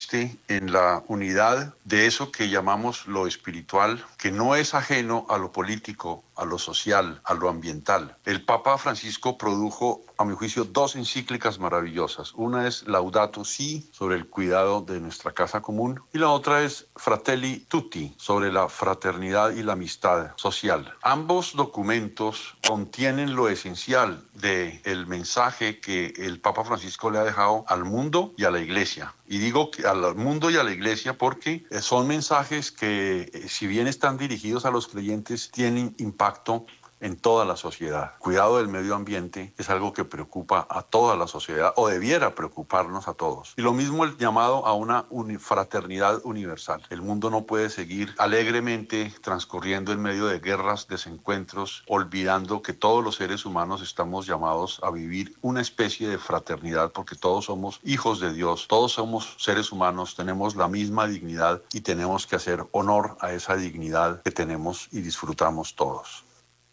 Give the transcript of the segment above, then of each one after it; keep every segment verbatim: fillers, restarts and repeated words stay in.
consiste en la unidad de eso que llamamos lo espiritual, que no es ajeno a lo político, a lo social, a lo ambiental. El Papa Francisco produjo, a mi juicio, dos encíclicas maravillosas. Una es Laudato Si, sobre el cuidado de nuestra casa común, y la otra es Fratelli Tutti, sobre la fraternidad y la amistad social. Ambos documentos contienen lo esencial del mensaje que el Papa Francisco le ha dejado al mundo y a la Iglesia. Y digo que al mundo y a la Iglesia porque son mensajes que, si bien están dirigidos a los creyentes, tienen impacto en toda la sociedad. Cuidado del medio ambiente es algo que preocupa a toda la sociedad, o debiera preocuparnos a todos. Y lo mismo el llamado a una uni- fraternidad universal. El mundo no puede seguir alegremente transcurriendo en medio de guerras, desencuentros, olvidando que todos los seres humanos estamos llamados a vivir una especie de fraternidad, porque todos somos hijos de Dios, todos somos seres humanos, tenemos la misma dignidad y tenemos que hacer honor a esa dignidad que tenemos y disfrutamos todos.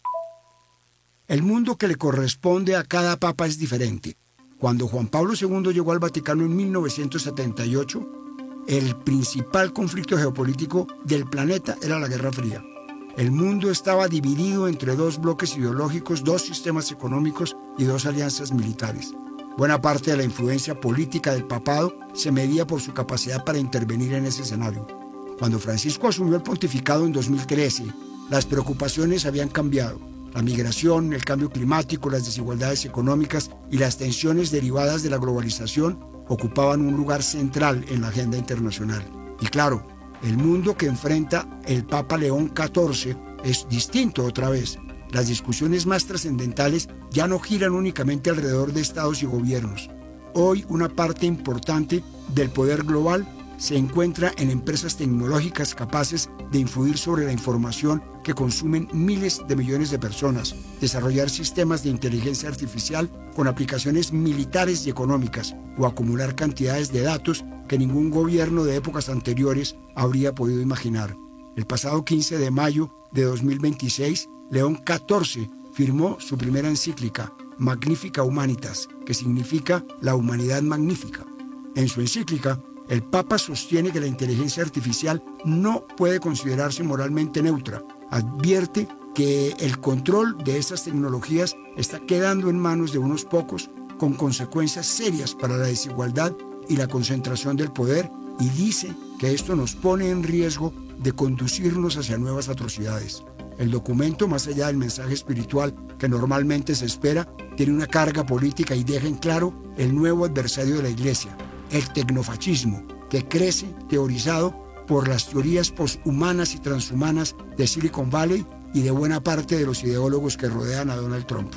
El mundo que le corresponde a cada papa es diferente. Cuando Juan Pablo segundo llegó al Vaticano en mil novecientos setenta y ocho, el principal conflicto geopolítico del planeta era la Guerra Fría. El mundo estaba dividido entre dos bloques ideológicos, dos sistemas económicos y dos alianzas militares. Buena parte de la influencia política del papado se medía por su capacidad para intervenir en ese escenario. Cuando Francisco asumió el pontificado en dos mil trece, las preocupaciones habían cambiado. La migración, el cambio climático, las desigualdades económicas y las tensiones derivadas de la globalización ocupaban un lugar central en la agenda internacional. Y claro, el mundo que enfrenta el Papa León catorce es distinto otra vez. Las discusiones más trascendentales ya no giran únicamente alrededor de estados y gobiernos. Hoy una parte importante del poder global se encuentra en empresas tecnológicas capaces de influir sobre la información que consumen miles de millones de personas, desarrollar sistemas de inteligencia artificial con aplicaciones militares y económicas, o acumular cantidades de datos que ningún gobierno de épocas anteriores habría podido imaginar. El pasado quince de mayo de dos mil veintiséis, León catorce firmó su primera encíclica, Magnifica Humanitas, que significa la humanidad magnífica. En su encíclica, el Papa sostiene que la inteligencia artificial no puede considerarse moralmente neutra. Advierte que el control de estas tecnologías está quedando en manos de unos pocos, con consecuencias serias para la desigualdad y la concentración del poder, y dice que esto nos pone en riesgo de conducirnos hacia nuevas atrocidades. El documento, más allá del mensaje espiritual que normalmente se espera, tiene una carga política y deja en claro el nuevo adversario de la Iglesia, el tecnofascismo, que crece teorizado por las teorías poshumanas y transhumanas de Silicon Valley y de buena parte de los ideólogos que rodean a Donald Trump.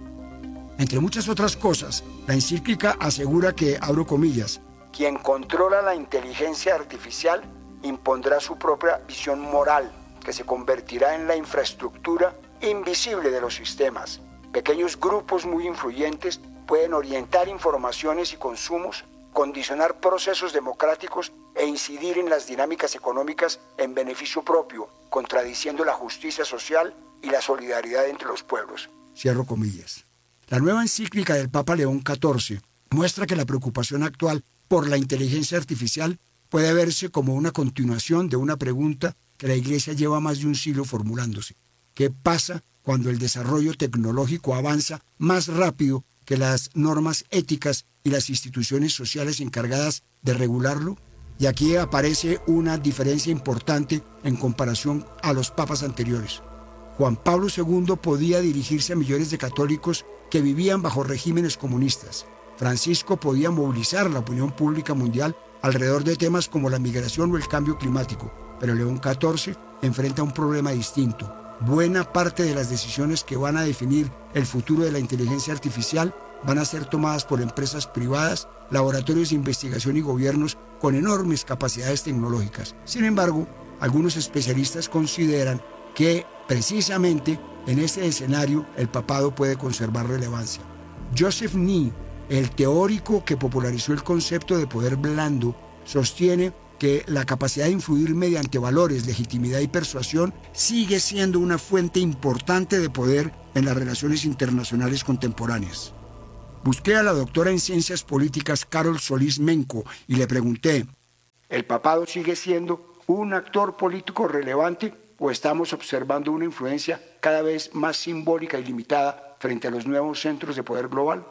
Entre muchas otras cosas, la encíclica asegura que, abro comillas, quien controla la inteligencia artificial impondrá su propia visión moral, que se convertirá en la infraestructura invisible de los sistemas. Pequeños grupos muy influyentes pueden orientar informaciones y consumos, condicionar procesos democráticos e incidir en las dinámicas económicas en beneficio propio, contradiciendo la justicia social y la solidaridad entre los pueblos. Cierro comillas. La nueva encíclica del Papa León catorce muestra que la preocupación actual por la inteligencia artificial puede verse como una continuación de una pregunta que la Iglesia lleva más de un siglo formulándose. ¿Qué pasa cuando el desarrollo tecnológico avanza más rápido que las normas éticas y las instituciones sociales encargadas de regularlo? Y aquí aparece una diferencia importante en comparación a los papas anteriores. Juan Pablo segundo podía dirigirse a millones de católicos que vivían bajo regímenes comunistas. Francisco podía movilizar la opinión pública mundial alrededor de temas como la migración o el cambio climático, pero León catorce enfrenta un problema distinto. Buena parte de las decisiones que van a definir el futuro de la inteligencia artificial van a ser tomadas por empresas privadas, laboratorios de investigación y gobiernos con enormes capacidades tecnológicas. Sin embargo, algunos especialistas consideran que precisamente en este escenario el papado puede conservar relevancia. Joseph Nye, el teórico que popularizó el concepto de poder blando, sostiene que la capacidad de influir mediante valores, legitimidad y persuasión sigue siendo una fuente importante de poder en las relaciones internacionales contemporáneas. Busqué a la doctora en Ciencias Políticas Carol Solís Menco y le pregunté, ¿El papado sigue siendo un actor político relevante o estamos observando una influencia cada vez más simbólica y limitada frente a los nuevos centros de poder global?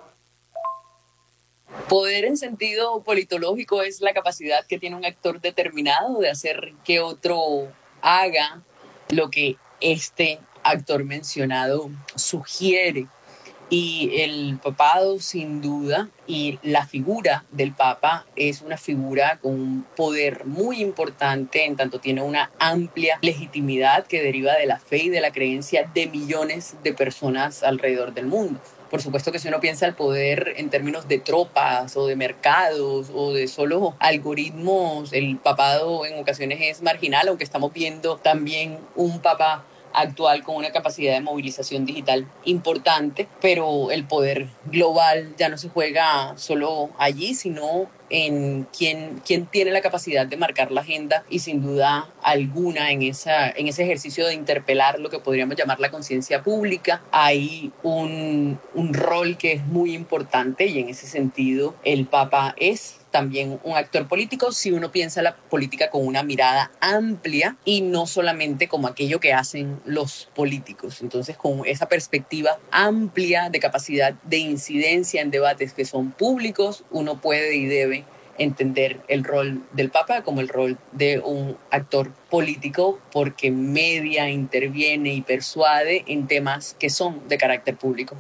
Poder en sentido politológico es la capacidad que tiene un actor determinado de hacer que otro haga lo que este actor mencionado sugiere. Y el papado, sin duda, y la figura del papa es una figura con un poder muy importante, en tanto tiene una amplia legitimidad que deriva de la fe y de la creencia de millones de personas alrededor del mundo. Por supuesto que si uno piensa el poder en términos de tropas o de mercados o de solo algoritmos, el papado en ocasiones es marginal, aunque estamos viendo también un papa actual con una capacidad de movilización digital importante, pero el poder global ya no se juega solo allí, sino en quién, quién tiene la capacidad de marcar la agenda y sin duda alguna en, esa, en ese ejercicio de interpelar lo que podríamos llamar la conciencia pública, hay un, un rol que es muy importante y en ese sentido el Papa es también un actor político si uno piensa la política con una mirada amplia y no solamente como aquello que hacen los políticos. Entonces, con esa perspectiva amplia de capacidad de incidencia en debates que son públicos, uno puede y debe entender el rol del Papa como el rol de un actor político porque media, interviene y persuade en temas que son de carácter público.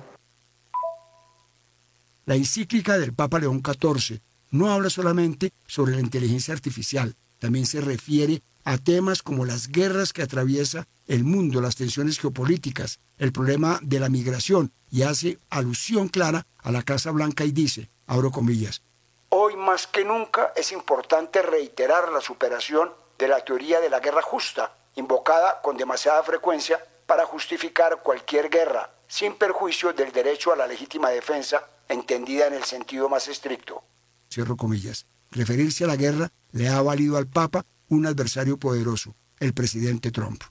La encíclica del Papa León catorce no habla solamente sobre la inteligencia artificial, también se refiere a temas como las guerras que atraviesa el mundo, las tensiones geopolíticas, el problema de la migración, y hace alusión clara a la Casa Blanca y dice, abro comillas, hoy más que nunca es importante reiterar la superación de la teoría de la guerra justa, invocada con demasiada frecuencia para justificar cualquier guerra, sin perjuicio del derecho a la legítima defensa, entendida en el sentido más estricto. Cierro comillas. Referirse a la guerra le ha valido al Papa un adversario poderoso, el presidente Trump.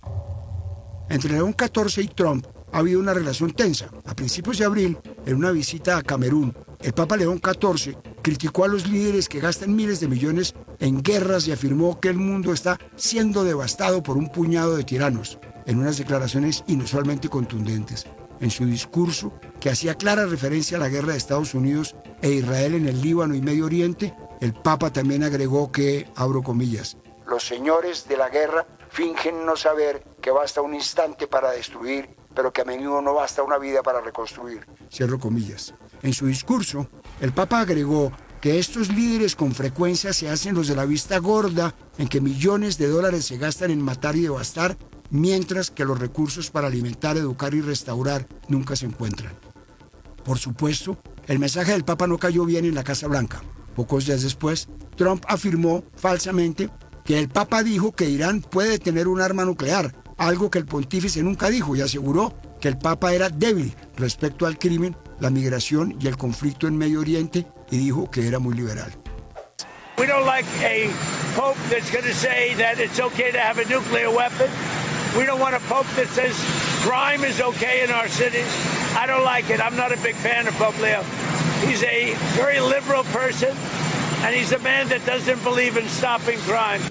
Entre León catorce y Trump ha habido una relación tensa. A principios de abril, en una visita a Camerún, el Papa León catorce criticó a los líderes que gastan miles de millones en guerras y afirmó que el mundo está siendo devastado por un puñado de tiranos, en unas declaraciones inusualmente contundentes. En su discurso, que hacía clara referencia a la guerra de Estados Unidos e Israel en el Líbano y Medio Oriente, el Papa también agregó que, abro comillas, los señores de la guerra fingen no saber que basta un instante para destruir, pero que a menudo no basta una vida para reconstruir. Cierro comillas. En su discurso, el Papa agregó que estos líderes con frecuencia se hacen los de la vista gorda, en que millones de dólares se gastan en matar y devastar, mientras que los recursos para alimentar, educar y restaurar nunca se encuentran. Por supuesto, el mensaje del Papa no cayó bien en la Casa Blanca. Pocos días después, Trump afirmó falsamente que el Papa dijo que Irán puede tener un arma nuclear, algo que el pontífice nunca dijo, y aseguró que el Papa era débil respecto al crimen, la migración y el conflicto en Medio Oriente, y dijo que era muy liberal. We don't like a pope that's going to say that it's okay to have a nuclear weapon. We don't want a pope that says crime is okay in our cities. I don't like it. I'm not a big fan of Pope Leo. He's a very liberal person, and he's a man that doesn't believe in stopping crime.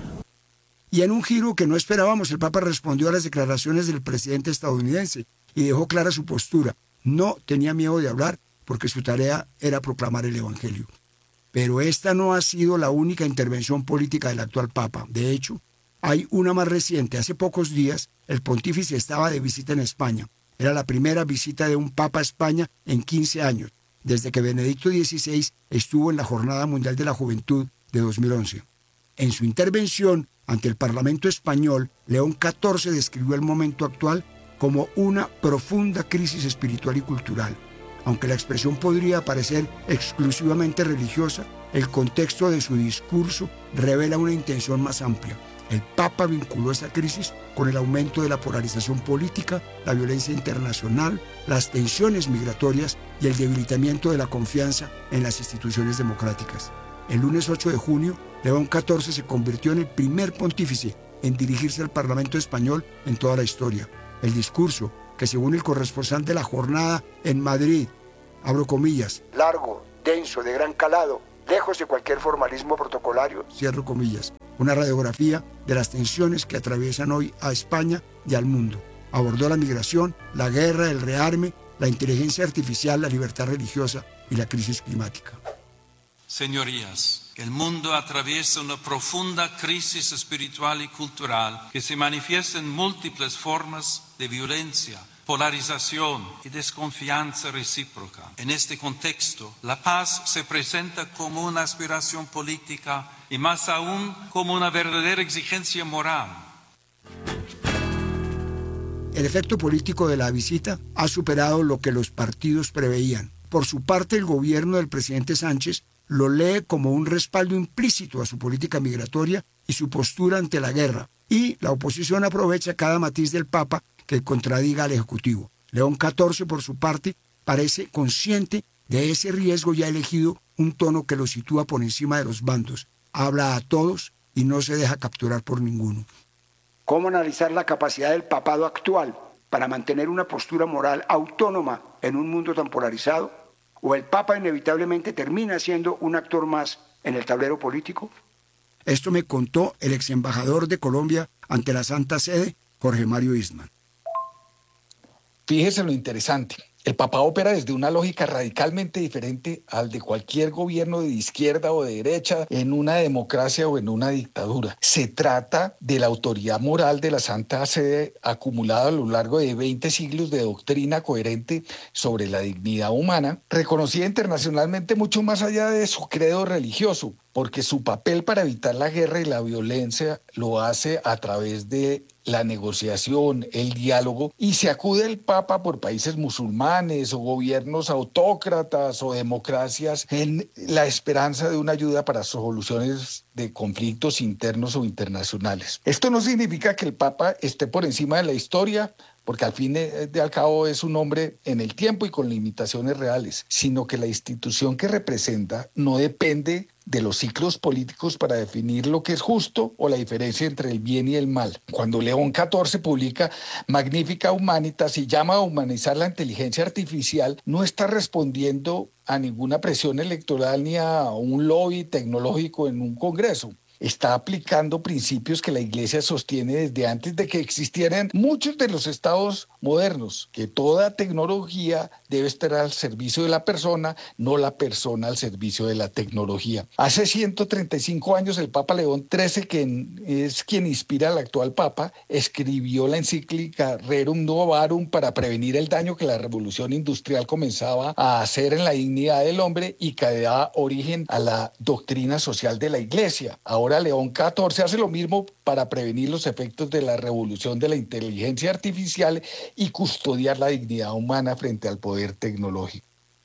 Y en un giro que no esperábamos, el Papa respondió a las declaraciones del presidente estadounidense y dejó clara su postura. No tenía miedo de hablar porque su tarea era proclamar el Evangelio. Pero esta no ha sido la única intervención política del actual Papa. De hecho, hay una más reciente. Hace pocos días, el pontífice estaba de visita en España. Era la primera visita de un Papa a España en quince años, desde que Benedicto dieciséis estuvo en la Jornada Mundial de la Juventud de dos mil once. En su intervención ante el Parlamento español, León catorce describió el momento actual como una profunda crisis espiritual y cultural. Aunque la expresión podría parecer exclusivamente religiosa, el contexto de su discurso revela una intención más amplia. El Papa vinculó esta crisis con el aumento de la polarización política, la violencia internacional, las tensiones migratorias y el debilitamiento de la confianza en las instituciones democráticas. El lunes ocho de junio, León catorce se convirtió en el primer pontífice en dirigirse al Parlamento español en toda la historia. El discurso, que según el corresponsal de la jornada en Madrid, abro comillas, largo, denso, de gran calado, lejos de cualquier formalismo protocolario, cierro comillas, una radiografía de las tensiones que atraviesan hoy a España y al mundo. Abordó la migración, la guerra, el rearme, la inteligencia artificial, la libertad religiosa y la crisis climática. Señorías, el mundo atraviesa una profunda crisis espiritual y cultural que se manifiesta en múltiples formas de violencia, polarización y desconfianza recíproca. En este contexto, la paz se presenta como una aspiración política y más aún como una verdadera exigencia moral. El efecto político de la visita ha superado lo que los partidos preveían. Por su parte, el gobierno del presidente Sánchez lo lee como un respaldo implícito a su política migratoria y su postura ante la guerra. Y la oposición aprovecha cada matiz del Papa que contradiga al Ejecutivo. León catorce, por su parte, parece consciente de ese riesgo y ha elegido un tono que lo sitúa por encima de los bandos. Habla a todos y no se deja capturar por ninguno. ¿Cómo analizar la capacidad del papado actual para mantener una postura moral autónoma en un mundo tan polarizado? ¿O el Papa inevitablemente termina siendo un actor más en el tablero político? Esto me contó el ex embajador de Colombia ante la Santa Sede, Jorge Mario Eastman. Fíjese lo interesante. El Papa opera desde una lógica radicalmente diferente al de cualquier gobierno de izquierda o de derecha en una democracia o en una dictadura. Se trata de la autoridad moral de la Santa Sede acumulada a lo largo de veinte siglos de doctrina coherente sobre la dignidad humana, reconocida internacionalmente mucho más allá de su credo religioso, porque su papel para evitar la guerra y la violencia lo hace a través de la negociación, el diálogo, y se acude el Papa por países musulmanes o gobiernos autócratas o democracias en la esperanza de una ayuda para soluciones de conflictos internos o internacionales. Esto no significa que el Papa esté por encima de la historia, porque al fin de al cabo es un hombre en el tiempo y con limitaciones reales, sino que la institución que representa no depende de los ciclos políticos para definir lo que es justo o la diferencia entre el bien y el mal. Cuando León catorce publica Magnificat Humanitas y llama a humanizar la inteligencia artificial, no está respondiendo a ninguna presión electoral ni a un lobby tecnológico en un congreso. Está aplicando principios que la Iglesia sostiene desde antes de que existieran muchos de los estados modernos, que toda tecnología debe estar al servicio de la persona, no la persona al servicio de la tecnología. Hace ciento treinta y cinco años el Papa León trece, que es quien inspira al actual Papa, escribió la encíclica Rerum Novarum para prevenir el daño que la revolución industrial comenzaba a hacer en la dignidad del hombre y que da origen a la doctrina social de la Iglesia. Ahora Ahora León catorce hace lo mismo para prevenir los efectos de la revolución de la inteligencia artificial y custodiar la dignidad humana frente al poder tecnológico.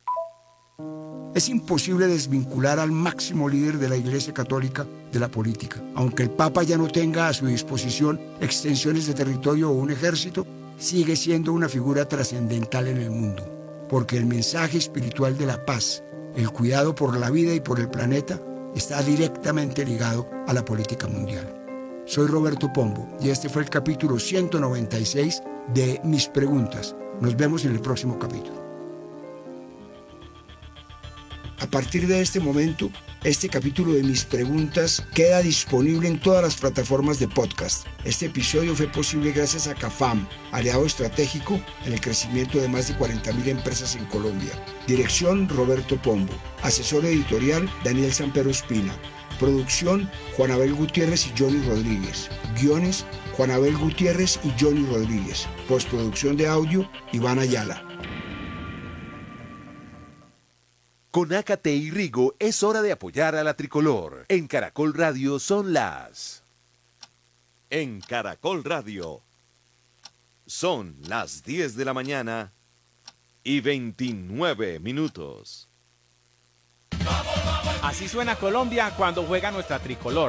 Es imposible desvincular al máximo líder de la Iglesia Católica de la política. Aunque el Papa ya no tenga a su disposición extensiones de territorio o un ejército, sigue siendo una figura trascendental en el mundo, porque el mensaje espiritual de la paz, el cuidado por la vida y por el planeta, está directamente ligado a la política mundial. Soy Roberto Pombo y este fue el capítulo ciento noventa y seis de Mis Preguntas. Nos vemos en el próximo capítulo. A partir de este momento, este capítulo de Mis Preguntas queda disponible en todas las plataformas de podcast. Este episodio fue posible gracias a CAFAM, aliado estratégico en el crecimiento de más de cuarenta mil empresas en Colombia. Dirección Roberto Pombo. Asesor editorial Daniel Sampero Espina. Producción Juan Abel Gutiérrez y Johnny Rodríguez. Guiones Juan Abel Gutiérrez y Johnny Rodríguez. Postproducción de audio Iván Ayala. Con Ácate y Rigo es hora de apoyar a la tricolor. En Caracol Radio son las... En Caracol Radio son las diez de la mañana y veintinueve minutos. Así suena Colombia cuando juega nuestra tricolor.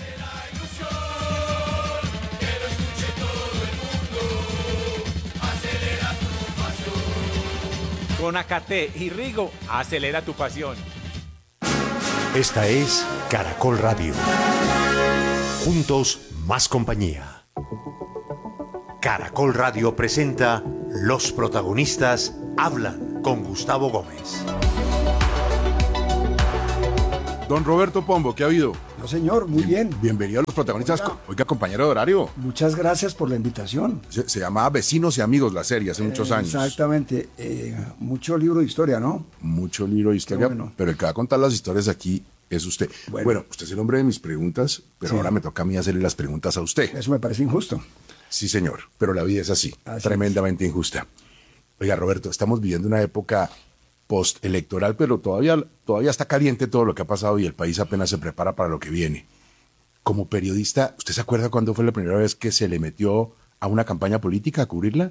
Con Ácate y Rigo, acelera tu pasión. Esta es Caracol Radio. Juntos, más compañía. Caracol Radio presenta Los protagonistas hablan con Gustavo Gómez. Don Roberto Pombo, ¿qué ha habido? No, señor, muy bien. Bienvenido a Los Protagonistas. Oiga, Oiga compañero de horario. Muchas gracias por la invitación. Se, se llamaba Vecinos y Amigos la serie hace muchos años. Exactamente. Eh, mucho libro de historia, ¿no? Mucho libro de historia, bueno. Pero el que va a contar las historias aquí es usted. Bueno, bueno usted es el hombre de mis preguntas, pero sí. Ahora me toca a mí hacerle las preguntas a usted. Eso me parece injusto. Sí, señor, pero la vida es así, así tremendamente es. injusta. Oiga, Roberto, estamos viviendo una época postelectoral, pero todavía, todavía está caliente todo lo que ha pasado y el país apenas se prepara para lo que viene. Como periodista, ¿usted se acuerda cuándo fue la primera vez que se le metió a una campaña política a cubrirla?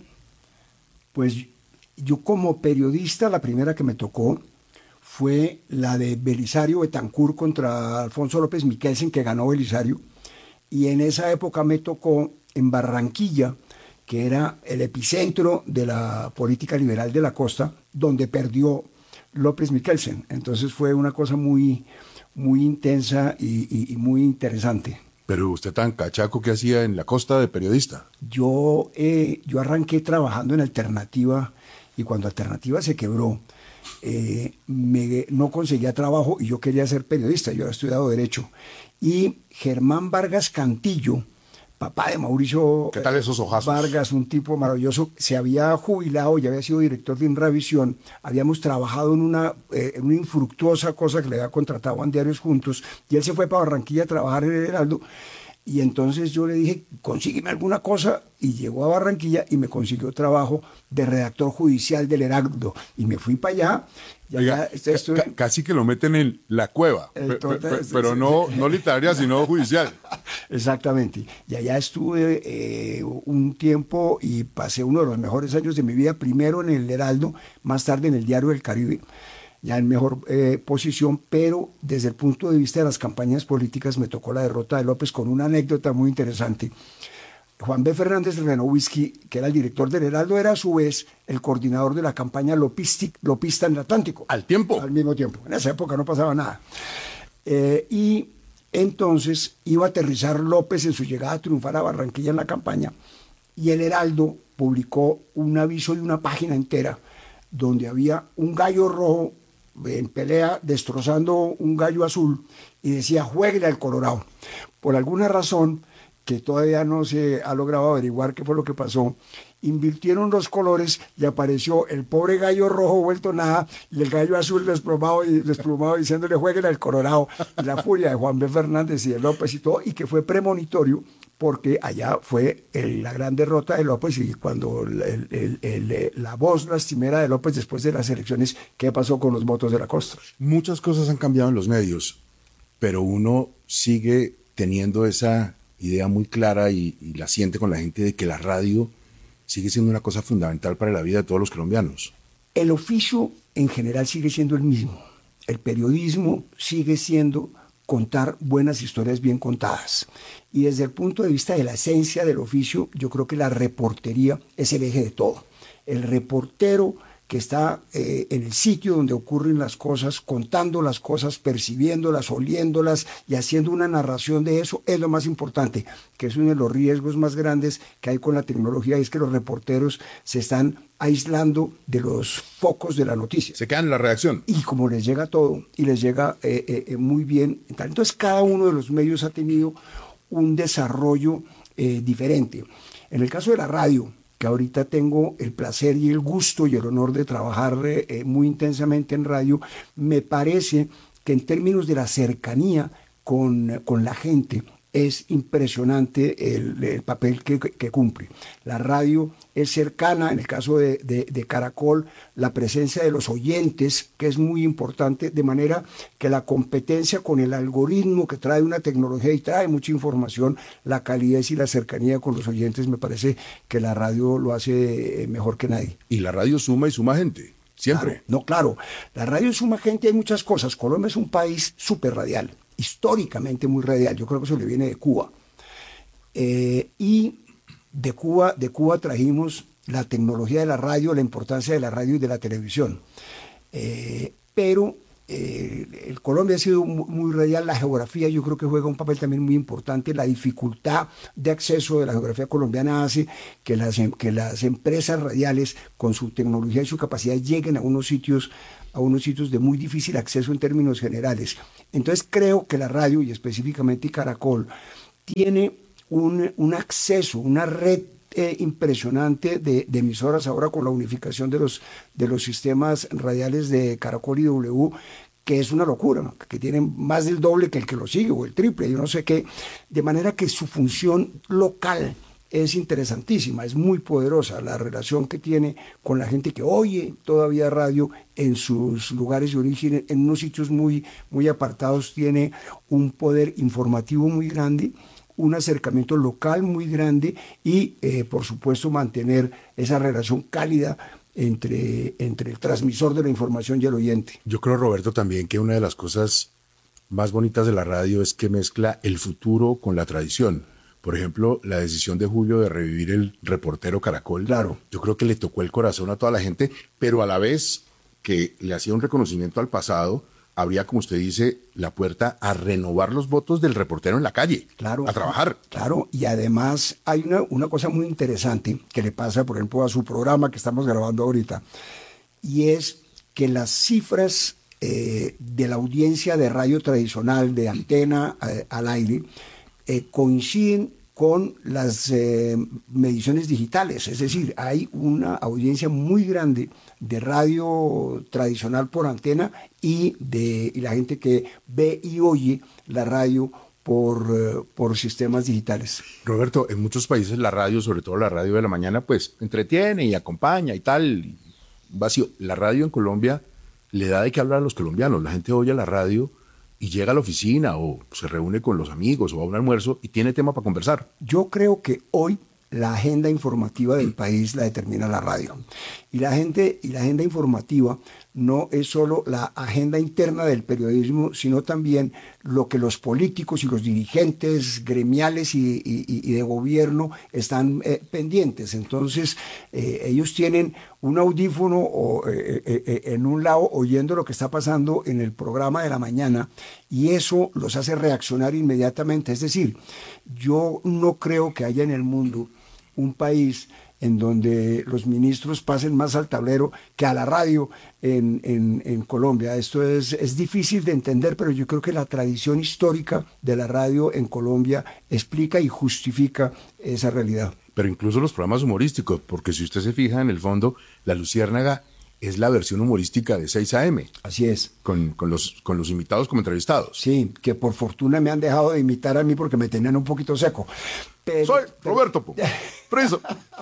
Pues yo como periodista, la primera que me tocó fue la de Belisario Betancur contra Alfonso López Michelsen, que ganó Belisario, y en esa época me tocó en Barranquilla, que era el epicentro de la política liberal de la costa, donde perdió López Michelsen. Entonces fue una cosa muy, muy intensa y, y, y muy interesante. Pero usted tan cachaco, ¿qué hacía en la costa de periodista? Yo, eh, yo arranqué trabajando en Alternativa, y cuando Alternativa se quebró, eh, me, no conseguía trabajo y yo quería ser periodista, yo había estudiado Derecho. Y Germán Vargas Cantillo, papá de Mauricio ¿Qué tal esos ojazos? Vargas, un tipo maravilloso, se había jubilado, ya había sido director de Inravisión, habíamos trabajado en una, eh, en una infructuosa cosa que le había contratado a Diarios Juntos, y él se fue para Barranquilla a trabajar en el Heraldo, y entonces yo le dije, consígueme alguna cosa, y llegó a Barranquilla y me consiguió trabajo de redactor judicial del Heraldo, y me fui para allá. Y Oiga, allá estuve... ca casi que lo meten en la cueva, Entonces, pero sí, no, sí. no literaria, sino judicial. Exactamente, y allá estuve eh, un tiempo y pasé uno de los mejores años de mi vida, primero en el Heraldo, más tarde en el Diario del Caribe, ya en mejor eh, posición, pero desde el punto de vista de las campañas políticas me tocó la derrota de López con una anécdota muy interesante. Juan B. Fernández Renovisky, que era el director del Heraldo, era a su vez el coordinador de la campaña Lopistic, Lopista en el Atlántico. ¿Al tiempo? Al mismo tiempo. En esa época no pasaba nada. Eh, y entonces iba a aterrizar López en su llegada triunfal a Barranquilla en la campaña, y el Heraldo publicó un aviso de una página entera donde había un gallo rojo en pelea destrozando un gallo azul y decía, jueguele al Colorado. Por alguna razón que todavía no se ha logrado averiguar qué fue lo que pasó, invirtieron los colores y apareció el pobre gallo rojo vuelto nada y el gallo azul desplomado y desplomado diciéndole jueguele al Colorado, y la furia de Juan B. Fernández y de López y todo, y que fue premonitorio porque allá fue el, la gran derrota de López, y cuando el, el, el, el, la voz lastimera de López después de las elecciones, ¿qué pasó con los votos de la costa? Muchas cosas han cambiado en los medios, pero uno sigue teniendo esa idea muy clara y, y la siente con la gente de que la radio sigue siendo una cosa fundamental para la vida de todos los colombianos. El oficio en general sigue siendo el mismo. El periodismo sigue siendo contar buenas historias bien contadas. Y desde el punto de vista de la esencia del oficio, yo creo que la reportería es el eje de todo. El reportero que está eh, en el sitio donde ocurren las cosas, contando las cosas, percibiéndolas, oliéndolas y haciendo una narración de eso, es lo más importante, que es uno de los riesgos más grandes que hay con la tecnología, y es que los reporteros se están aislando de los focos de la noticia. Se quedan en la redacción. Y como les llega todo, y les llega eh, eh, muy bien, entonces cada uno de los medios ha tenido un desarrollo eh, diferente. En el caso de la radio, que ahorita tengo el placer y el gusto y el honor de trabajar eh, muy intensamente en radio, me parece que en términos de la cercanía con, con la gente, es impresionante el, el papel que, que cumple. La radio es cercana, en el caso de, de, de Caracol, la presencia de los oyentes, que es muy importante, de manera que la competencia con el algoritmo que trae una tecnología y trae mucha información, la calidez y la cercanía con los oyentes, me parece que la radio lo hace mejor que nadie. Y la radio suma y suma gente, siempre. Claro, no, claro, la radio suma gente, hay muchas cosas. Colombia es un país súper radial, históricamente muy radial, yo creo que eso le viene de Cuba. Eh, y de Cuba, de Cuba trajimos la tecnología de la radio, la importancia de la radio y de la televisión. Eh, pero eh, el Colombia ha sido muy, muy radial, la geografía yo creo que juega un papel también muy importante, la dificultad de acceso de la geografía colombiana hace que las, que las empresas radiales con su tecnología y su capacidad lleguen a unos sitios a unos sitios de muy difícil acceso en términos generales. Entonces creo que la radio, y específicamente Caracol, tiene un, un acceso, una red eh, impresionante de, de emisoras ahora con la unificación de los, de los sistemas radiales de Caracol y W, que es una locura, que tienen más del doble que el que lo sigue, o el triple, yo no sé qué, de manera que su función local es interesantísima, es muy poderosa la relación que tiene con la gente que oye todavía radio en sus lugares de origen, en unos sitios muy, muy apartados, tiene un poder informativo muy grande, un acercamiento local muy grande y, eh, por supuesto, mantener esa relación cálida entre, entre el transmisor de la información y el oyente. Yo creo, Roberto, también que una de las cosas más bonitas de la radio es que mezcla el futuro con la tradición. Por ejemplo, la decisión de Julio de revivir el reportero Caracol. Claro. Yo creo que le tocó el corazón a toda la gente, pero a la vez que le hacía un reconocimiento al pasado, habría, como usted dice, la puerta a renovar los votos del reportero en la calle, claro, a trabajar. Claro, y además hay una, una cosa muy interesante que le pasa, por ejemplo, a su programa que estamos grabando ahorita, y es que las cifras eh, de la audiencia de radio tradicional, de antena eh, al aire, eh, coinciden con las eh, mediciones digitales, es decir, hay una audiencia muy grande de radio tradicional por antena y de y la gente que ve y oye la radio por, uh, por sistemas digitales. Roberto, en muchos países la radio, sobre todo la radio de la mañana, pues entretiene y acompaña y tal, vacío. La radio en Colombia le da de qué hablar a los colombianos, la gente oye la radio y llega a la oficina o se reúne con los amigos o a un almuerzo y tiene tema para conversar. Yo creo que hoy la agenda informativa del país la determina la radio. Y la, gente, y la agenda informativa no es solo la agenda interna del periodismo, sino también lo que los políticos y los dirigentes gremiales y, y, y de gobierno están eh, pendientes. Entonces, eh, ellos tienen un audífono o, eh, eh, en un lado oyendo lo que está pasando en el programa de la mañana y eso los hace reaccionar inmediatamente. Es decir, yo no creo que haya en el mundo un país en donde los ministros pasen más al tablero que a la radio en, en, en Colombia. Esto es, es difícil de entender, pero yo creo que la tradición histórica de la radio en Colombia explica y justifica esa realidad. Pero incluso los programas humorísticos, porque si usted se fija en el fondo, La Luciérnaga es la versión humorística de seis a eme. Así es. Con, con, los, con los invitados como entrevistados. Sí, que por fortuna me han dejado de imitar a mí porque me tenían un poquito seco. Pero, Soy pero, Roberto Po. Preso.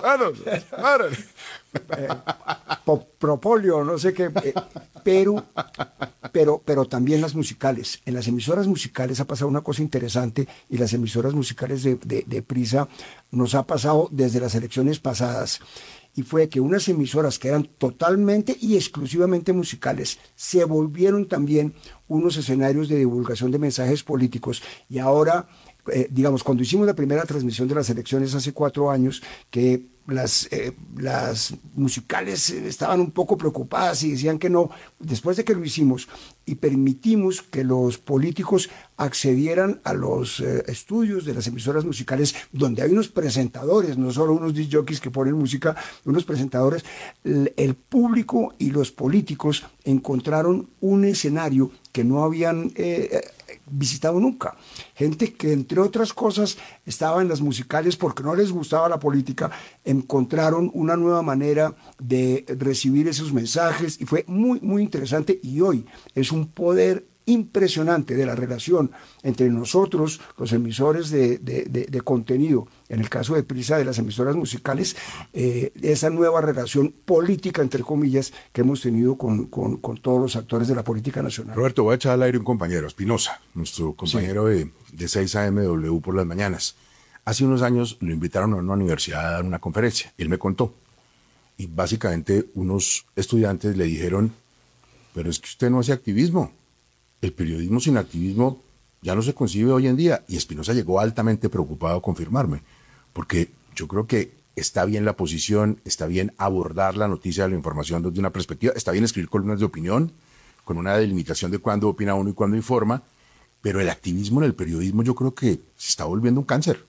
eh, po, Propolio, no sé qué. Eh, pero, pero, pero también las musicales. En las emisoras musicales ha pasado una cosa interesante y las emisoras musicales de, de, de Prisa nos ha pasado desde las elecciones pasadas. Y fue que unas emisoras que eran totalmente y exclusivamente musicales se volvieron también unos escenarios de divulgación de mensajes políticos. Y ahora, eh, digamos, cuando hicimos la primera transmisión de las elecciones hace cuatro años, que las, eh, las musicales estaban un poco preocupadas y decían que no, después de que lo hicimos y permitimos que los políticos accedieran a los eh, estudios de las emisoras musicales, donde hay unos presentadores, no solo unos disc jockeys que ponen música, unos presentadores, el, el público y los políticos encontraron un escenario que no habían eh, visitado nunca. Gente que, entre otras cosas, estaba en las musicales porque no les gustaba la política, encontraron una nueva manera de recibir esos mensajes y fue muy, muy interesante. Y hoy es un poder impresionante de la relación entre nosotros, los emisores de, de, de, de contenido, en el caso de Prisa, de las emisoras musicales, eh, esa nueva relación política, entre comillas, que hemos tenido con, con, con todos los actores de la política nacional. Roberto, voy a echar al aire un compañero, Espinosa, nuestro compañero sí. de, de seis a eme W por las mañanas. Hace unos años lo invitaron a una universidad a dar una conferencia, y él me contó. Y básicamente unos estudiantes le dijeron, pero es que usted no hace activismo. El periodismo sin activismo ya no se concibe hoy en día. Y Espinosa llegó altamente preocupado a confirmarme, porque yo creo que está bien la posición, está bien abordar la noticia de la información desde una perspectiva, está bien escribir columnas de opinión, con una delimitación de cuándo opina uno y cuándo informa, pero el activismo en el periodismo yo creo que se está volviendo un cáncer.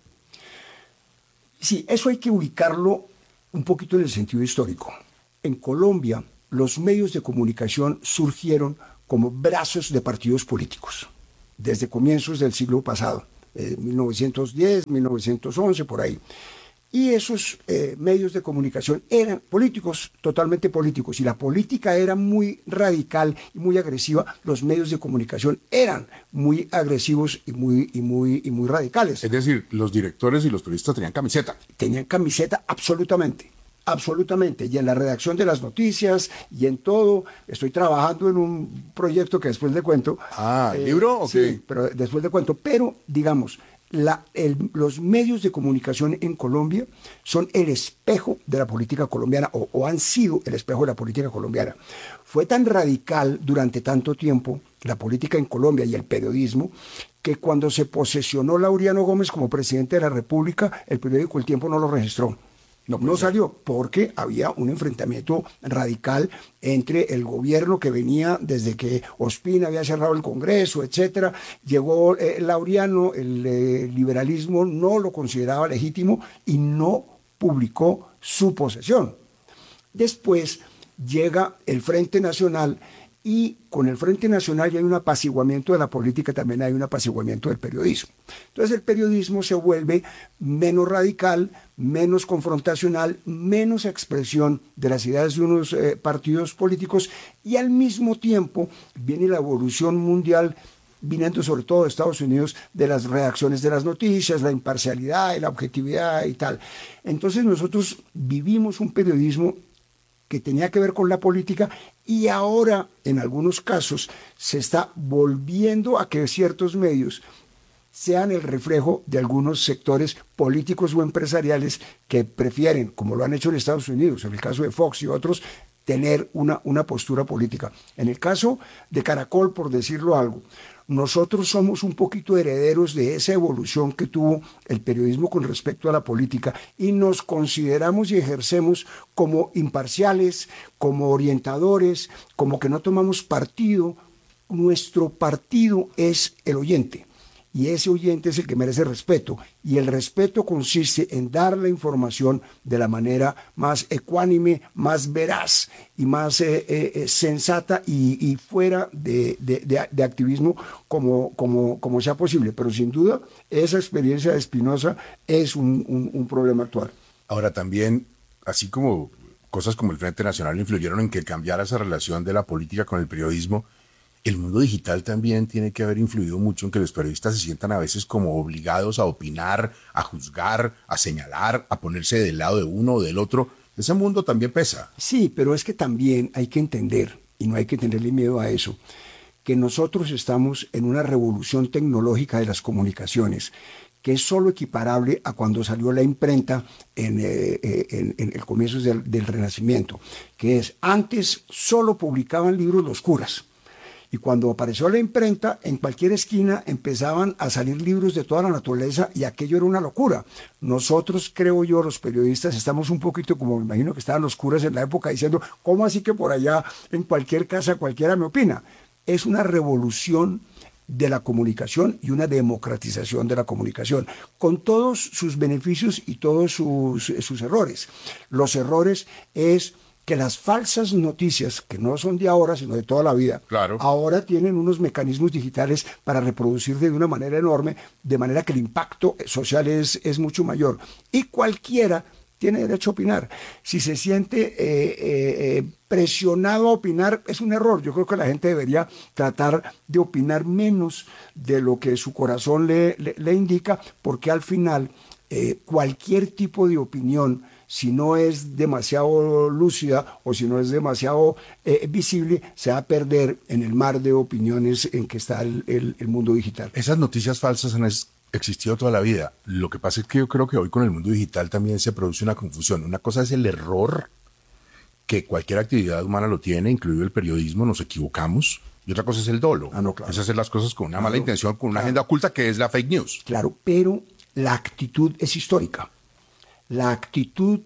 Sí, eso hay que ubicarlo un poquito en el sentido histórico. En Colombia, los medios de comunicación surgieron como brazos de partidos políticos, desde comienzos del siglo pasado, eh, mil novecientos diez, mil novecientos once, por ahí. Y esos eh, medios de comunicación eran políticos, totalmente políticos, y la política era muy radical y muy agresiva. Los medios de comunicación eran muy agresivos y muy, y muy, y muy radicales. Es decir, los directores y los periodistas tenían camiseta. Tenían camiseta absolutamente. Absolutamente, y en la redacción de las noticias y en todo. Estoy trabajando en un proyecto que después le cuento. Ah, ¿el eh, libro? ¿O sí, qué? Pero después le cuento. Pero, digamos, la, el, los medios de comunicación en Colombia son el espejo de la política colombiana, o, o han sido el espejo de la política colombiana. Fue tan radical durante tanto tiempo la política en Colombia y el periodismo, que cuando se posesionó Laureano Gómez como presidente de la República, el periódico El Tiempo no lo registró. No, no salió porque había un enfrentamiento radical entre el gobierno que venía desde que Ospina había cerrado el Congreso, etcétera. Llegó eh, Laureano, el eh, liberalismo no lo consideraba legítimo y no publicó su posesión. Después llega el Frente Nacional, y con el Frente Nacional ya hay un apaciguamiento de la política, también hay un apaciguamiento del periodismo. Entonces el periodismo se vuelve menos radical, menos confrontacional, menos expresión de las ideas de unos eh, partidos políticos, y al mismo tiempo viene la evolución mundial, viniendo sobre todo de Estados Unidos, de las redacciones de las noticias, la imparcialidad y la objetividad y tal. Entonces nosotros vivimos un periodismo que tenía que ver con la política, y ahora en algunos casos se está volviendo a que ciertos medios sean el reflejo de algunos sectores políticos o empresariales que prefieren, como lo han hecho en Estados Unidos, en el caso de Fox y otros, tener una, una postura política. En el caso de Caracol, por decirlo algo, nosotros somos un poquito herederos de esa evolución que tuvo el periodismo con respecto a la política, y nos consideramos y ejercemos como imparciales, como orientadores, como que no tomamos partido. Nuestro partido es el oyente, y ese oyente es el que merece respeto, y el respeto consiste en dar la información de la manera más ecuánime, más veraz y más eh, eh, sensata y, y fuera de, de, de, de activismo como, como, como sea posible. Pero sin duda esa experiencia de Espinosa es un, un, un problema actual. Ahora también, así como cosas como el Frente Nacional influyeron en que cambiara esa relación de la política con el periodismo, el mundo digital también tiene que haber influido mucho en que los periodistas se sientan a veces como obligados a opinar, a juzgar, a señalar, a ponerse del lado de uno o del otro. Ese mundo también pesa. Sí, pero es que también hay que entender, y no hay que tenerle miedo a eso, que nosotros estamos en una revolución tecnológica de las comunicaciones, que es solo equiparable a cuando salió la imprenta en, eh, en, en el comienzo del, del Renacimiento, que es, antes solo publicaban libros los curas. Y cuando apareció la imprenta, en cualquier esquina empezaban a salir libros de toda la naturaleza, y aquello era una locura. Nosotros, creo yo, los periodistas, estamos un poquito como me imagino que estaban los curas en la época, diciendo, ¿cómo así que por allá en cualquier casa cualquiera me opina? Es una revolución de la comunicación y una democratización de la comunicación, con todos sus beneficios y todos sus, sus errores. Los errores es que las falsas noticias, que no son de ahora, sino de toda la vida, claro, ahora tienen unos mecanismos digitales para reproducirse de una manera enorme, de manera que el impacto social es, es mucho mayor. Y cualquiera tiene derecho a opinar. Si se siente eh, eh, eh, presionado a opinar, es un error. Yo creo que la gente debería tratar de opinar menos de lo que su corazón le, le, le indica, porque al final eh, cualquier tipo de opinión, si no es demasiado lúcida o si no es demasiado eh, visible, se va a perder en el mar de opiniones en que está el, el, el mundo digital. Esas noticias falsas han existido toda la vida. Lo que pasa es que yo creo que hoy con el mundo digital también se produce una confusión. Una cosa es el error, que cualquier actividad humana lo tiene, incluido el periodismo, nos equivocamos. Y otra cosa es el dolo. Ah, no, claro. Es hacer las cosas con una claro, mala intención, con una claro. agenda oculta que es la fake news. Claro, pero la actitud es histórica. La actitud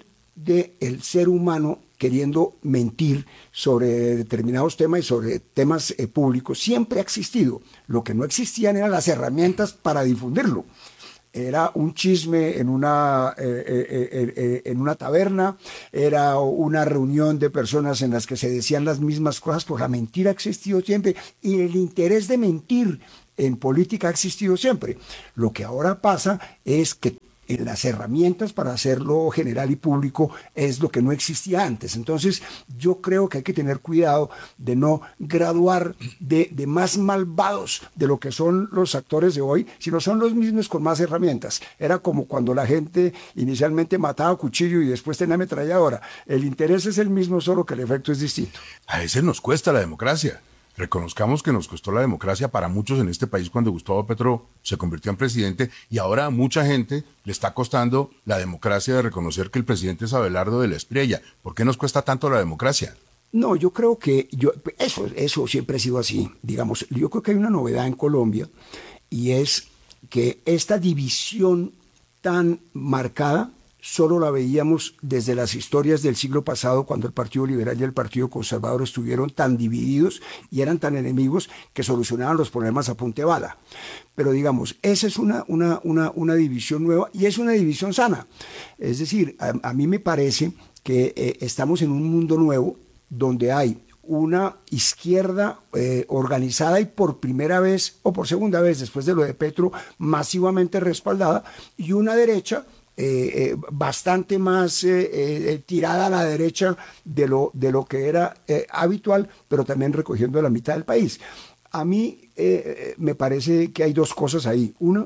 del ser humano queriendo mentir sobre determinados temas y sobre temas eh, públicos siempre ha existido. Lo que no existían eran las herramientas para difundirlo. era un chisme en una, eh, eh, eh, en una taberna, era una reunión de personas en las que se decían las mismas cosas, pues la mentira ha existido siempre y el interés de mentir en política ha existido siempre. Lo que ahora pasa es que las herramientas para hacerlo general y público es lo que no existía antes. Entonces yo creo que hay que tener cuidado de no graduar de, de más malvados de lo que son los actores de hoy, sino son los mismos con más herramientas. Era como cuando la gente inicialmente mataba a cuchillo y después tenía ametralladora. El interés es el mismo, solo que el efecto es distinto. A veces nos cuesta la democracia. Reconozcamos que nos costó la democracia para muchos en este país cuando Gustavo Petro se convirtió en presidente y ahora a mucha gente le está costando la democracia de reconocer que el presidente es Abelardo de la Espriella. ¿Por qué nos cuesta tanto la democracia? No, yo creo que yo, eso, eso siempre ha sido así. Digamos, yo creo que hay una novedad en Colombia y es que esta división tan marcada solo la veíamos desde las historias del siglo pasado, cuando el Partido Liberal y el Partido Conservador estuvieron tan divididos y eran tan enemigos que solucionaban los problemas a punta de bala. Pero digamos, esa es una, una, una, una división nueva y es una división sana. Es decir, a, a mí me parece que eh, estamos en un mundo nuevo donde hay una izquierda eh, organizada y por primera vez o por segunda vez después de lo de Petro masivamente respaldada y una derecha Eh, eh, bastante más eh, eh, tirada a la derecha de lo, de lo que era eh, habitual, pero también recogiendo la mitad del país. A mí eh, me parece que hay dos cosas ahí. Una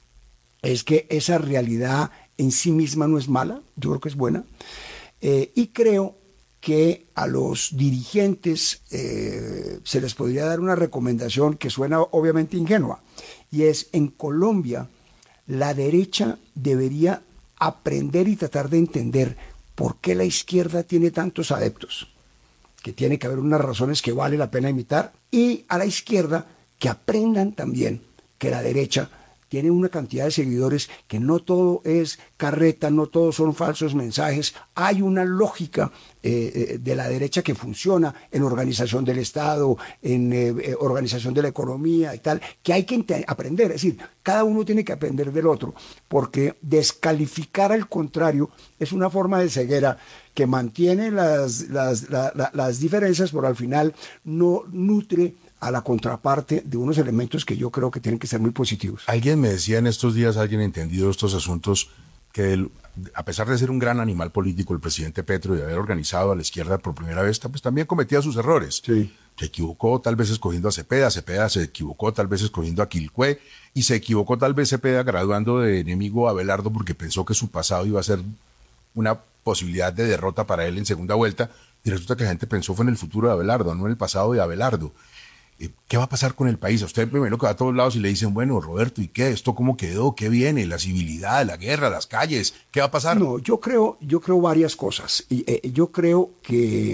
es que esa realidad en sí misma no es mala, yo creo que es buena, eh, y creo que a los dirigentes eh, se les podría dar una recomendación que suena obviamente ingenua, y es en Colombia la derecha debería aprender y tratar de entender por qué la izquierda tiene tantos adeptos, que tiene que haber unas razones que vale la pena imitar, y a la izquierda que aprendan también que la derecha tiene una cantidad de seguidores, que no todo es carreta, no todos son falsos mensajes, hay una lógica eh, de la derecha que funciona en organización del Estado, en eh, organización de la economía y tal, que hay que aprender, es decir, cada uno tiene que aprender del otro, porque descalificar al contrario es una forma de ceguera que mantiene las, las, la, la, las diferencias, pero al final no nutre a la contraparte de unos elementos que yo creo que tienen que ser muy positivos. Alguien me decía en estos días, alguien entendido estos asuntos, que el, a pesar de ser un gran animal político, el presidente Petro, y de haber organizado a la izquierda por primera vez, pues también cometía sus errores. Sí. Se equivocó tal vez escogiendo a Cepeda, Cepeda se equivocó tal vez escogiendo a Quilpué, y se equivocó tal vez Cepeda graduando de enemigo a Abelardo porque pensó que su pasado iba a ser una posibilidad de derrota para él en segunda vuelta, y resulta que la gente pensó fue en el futuro de Abelardo, no en el pasado de Abelardo. ¿Qué va a pasar con el país? A usted primero que va a todos lados y le dicen, bueno, Roberto, ¿y qué? ¿Esto cómo quedó? ¿Qué viene? La civilidad, la guerra, las calles. ¿Qué va a pasar? No, yo creo, yo creo varias cosas. Y, eh, yo creo que,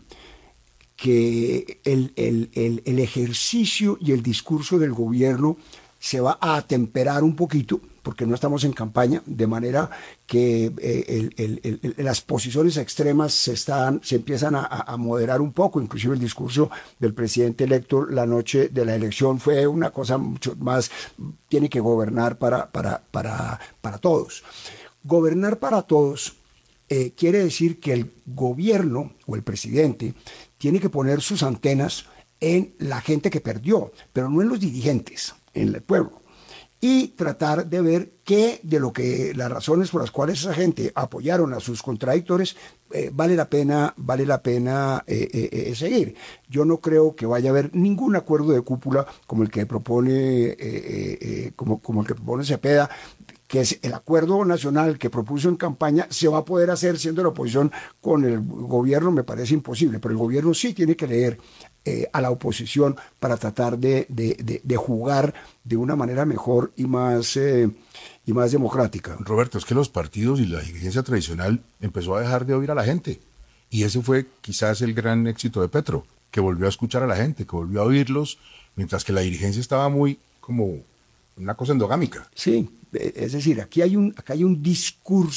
que el, el, el, el ejercicio y el discurso del gobierno se va a atemperar un poquito, porque no estamos en campaña, de manera que eh, el, el, el, las posiciones extremas se, están, se empiezan a, a moderar un poco. Inclusive el discurso del presidente electo la noche de la elección fue una cosa mucho más, tiene que gobernar para, para, para, para todos. Gobernar para todos eh, quiere decir que el gobierno o el presidente tiene que poner sus antenas en la gente que perdió, pero no en los dirigentes, en el pueblo, y tratar de ver qué de lo que las razones por las cuales esa gente apoyaron a sus contradictores eh, vale la pena vale la pena eh, eh, eh, seguir. Yo no creo que vaya a haber ningún acuerdo de cúpula como el que propone eh, eh, eh, como, como el que propone Cepeda, que es el acuerdo nacional que propuso en campaña. Se va a poder hacer siendo la oposición con el gobierno, me parece imposible, pero el gobierno sí tiene que leer eh, a la oposición para tratar de, de, de, de jugar de una manera mejor y más, eh, y más democrática. Roberto, es que los partidos y la dirigencia tradicional empezó a dejar de oír a la gente, y ese fue quizás el gran éxito de Petro, que volvió a escuchar a la gente, que volvió a oírlos, mientras que la dirigencia estaba muy como una cosa endogámica. Sí, es decir, aquí hay un, acá hay un discurso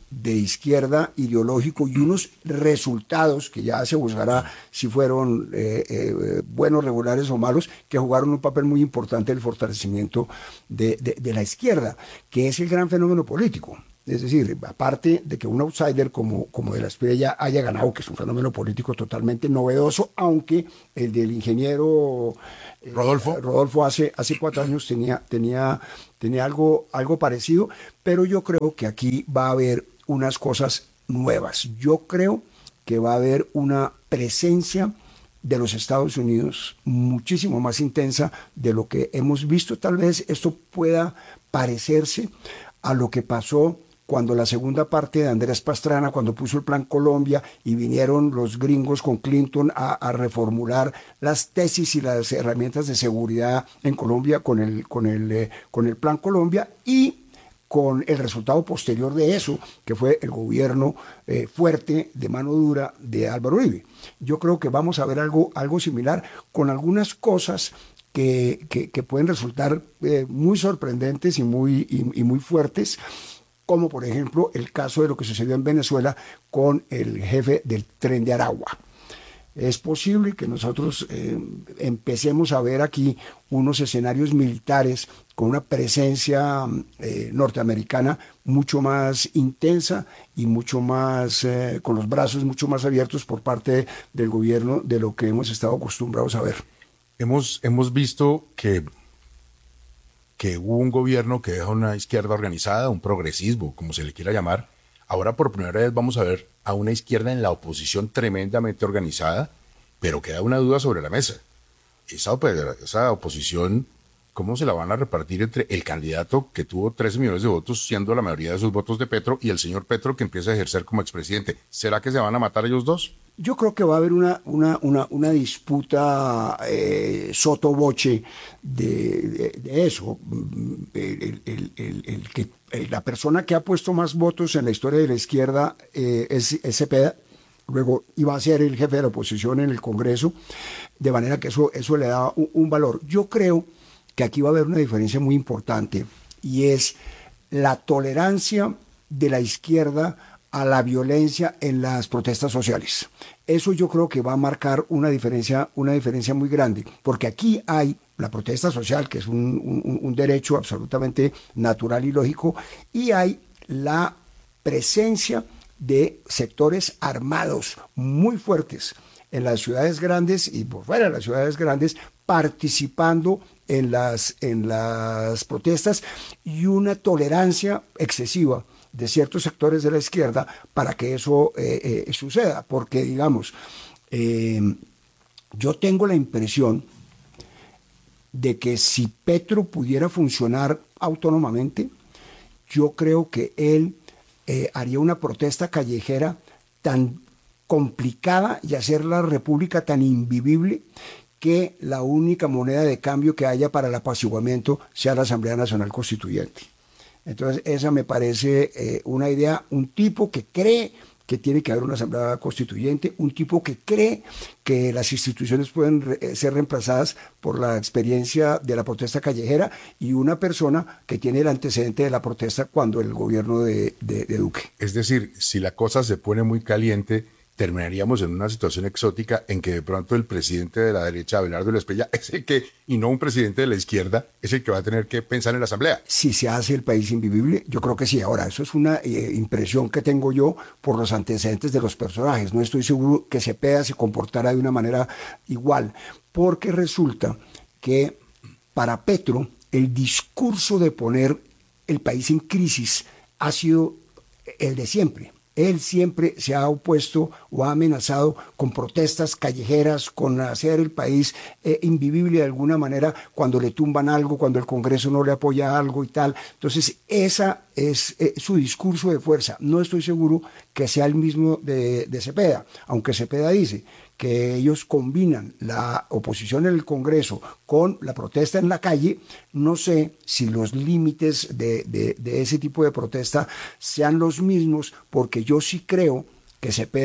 de izquierda ideológico y unos resultados que ya se buscará si fueron eh, eh, buenos, regulares o malos, que jugaron un papel muy importante en el fortalecimiento de, de, de la izquierda, que es el gran fenómeno político. Es decir, aparte de que un outsider como, como de la Espriella haya ganado, que es un fenómeno político totalmente novedoso, aunque el del ingeniero eh, Rodolfo, Rodolfo hace, hace cuatro años tenía, tenía, tenía algo, algo parecido, pero yo creo que aquí va a haber unas cosas nuevas. Yo creo que va a haber una presencia de los Estados Unidos muchísimo más intensa de lo que hemos visto. Tal vez esto pueda parecerse a lo que pasó cuando la segunda parte de Andrés Pastrana, cuando puso el Plan Colombia y vinieron los gringos con Clinton a, a reformular las tesis y las herramientas de seguridad en Colombia con el, con el, eh, con el Plan Colombia, y con el resultado posterior de eso, que fue el gobierno eh, fuerte, de mano dura, de Álvaro Uribe. Yo creo que vamos a ver algo, algo similar, con algunas cosas que, que, que pueden resultar eh, muy sorprendentes y muy, y, y muy fuertes, como por ejemplo el caso de lo que sucedió en Venezuela con el jefe del Tren de Aragua. Es posible que nosotros eh, empecemos a ver aquí unos escenarios militares con una presencia eh, norteamericana mucho más intensa y mucho más, eh, con los brazos mucho más abiertos por parte del gobierno de lo que hemos estado acostumbrados a ver. Hemos, hemos visto que, que hubo un gobierno que deja una izquierda organizada, un progresismo, como se le quiera llamar. Ahora por primera vez vamos a ver a una izquierda en la oposición tremendamente organizada, pero queda una duda sobre la mesa. Esa, esa oposición, ¿cómo se la van a repartir entre el candidato que tuvo trece millones de votos, siendo la mayoría de sus votos de Petro, y el señor Petro, que empieza a ejercer como expresidente? ¿Será que se van a matar ellos dos? Yo creo que va a haber una, una, una, una disputa eh, sotoboche de, de, de eso. El, el, el, el que, el, la persona que ha puesto más votos en la historia de la izquierda eh, es, es Cepeda. Luego iba a ser el jefe de la oposición en el Congreso, de manera que eso, eso le da un, un valor. Yo creo que aquí va a haber una diferencia muy importante, y es la tolerancia de la izquierda a la violencia en las protestas sociales. Eso yo creo que va a marcar una diferencia, una diferencia muy grande, porque aquí hay la protesta social, que es un, un, un derecho absolutamente natural y lógico, y hay la presencia de sectores armados muy fuertes en las ciudades grandes y por fuera de las ciudades grandes, participando en las, en las protestas, y una tolerancia excesiva de ciertos sectores de la izquierda para que eso eh, eh, suceda, porque digamos, eh, yo tengo la impresión de que si Petro pudiera funcionar autónomamente, yo creo que él eh, haría una protesta callejera tan complicada y hacer la república tan invivible que la única moneda de cambio que haya para el apaciguamiento sea la Asamblea Nacional Constituyente. Entonces esa me parece eh, una idea, un tipo que cree que tiene que haber una asamblea constituyente, un tipo que cree que las instituciones pueden re- ser reemplazadas por la experiencia de la protesta callejera, y una persona que tiene el antecedente de la protesta cuando el gobierno de, de, de Duque. Es decir, si la cosa se pone muy caliente, terminaríamos en una situación exótica en que de pronto el presidente de la derecha, Abelardo de la Espriella, es el que, y no un presidente de la izquierda, es el que va a tener que pensar en la asamblea. Si se hace el país invivible, yo creo que sí. Ahora, eso es una eh, impresión que tengo yo por los antecedentes de los personajes. No estoy seguro que Cepeda se comportara de una manera igual, porque resulta que para Petro el discurso de poner el país en crisis ha sido el de siempre. Él siempre se ha opuesto o ha amenazado con protestas callejeras, con hacer el país eh, invivible de alguna manera cuando le tumban algo, cuando el Congreso no le apoya algo y tal. Entonces, ese es eh, su discurso de fuerza. No estoy seguro que sea el mismo de, de Cepeda, aunque Cepeda dice que ellos combinan la oposición en el Congreso con la protesta en la calle. No sé si los límites de, de, de ese tipo de protesta sean los mismos, porque yo sí creo que Cepeda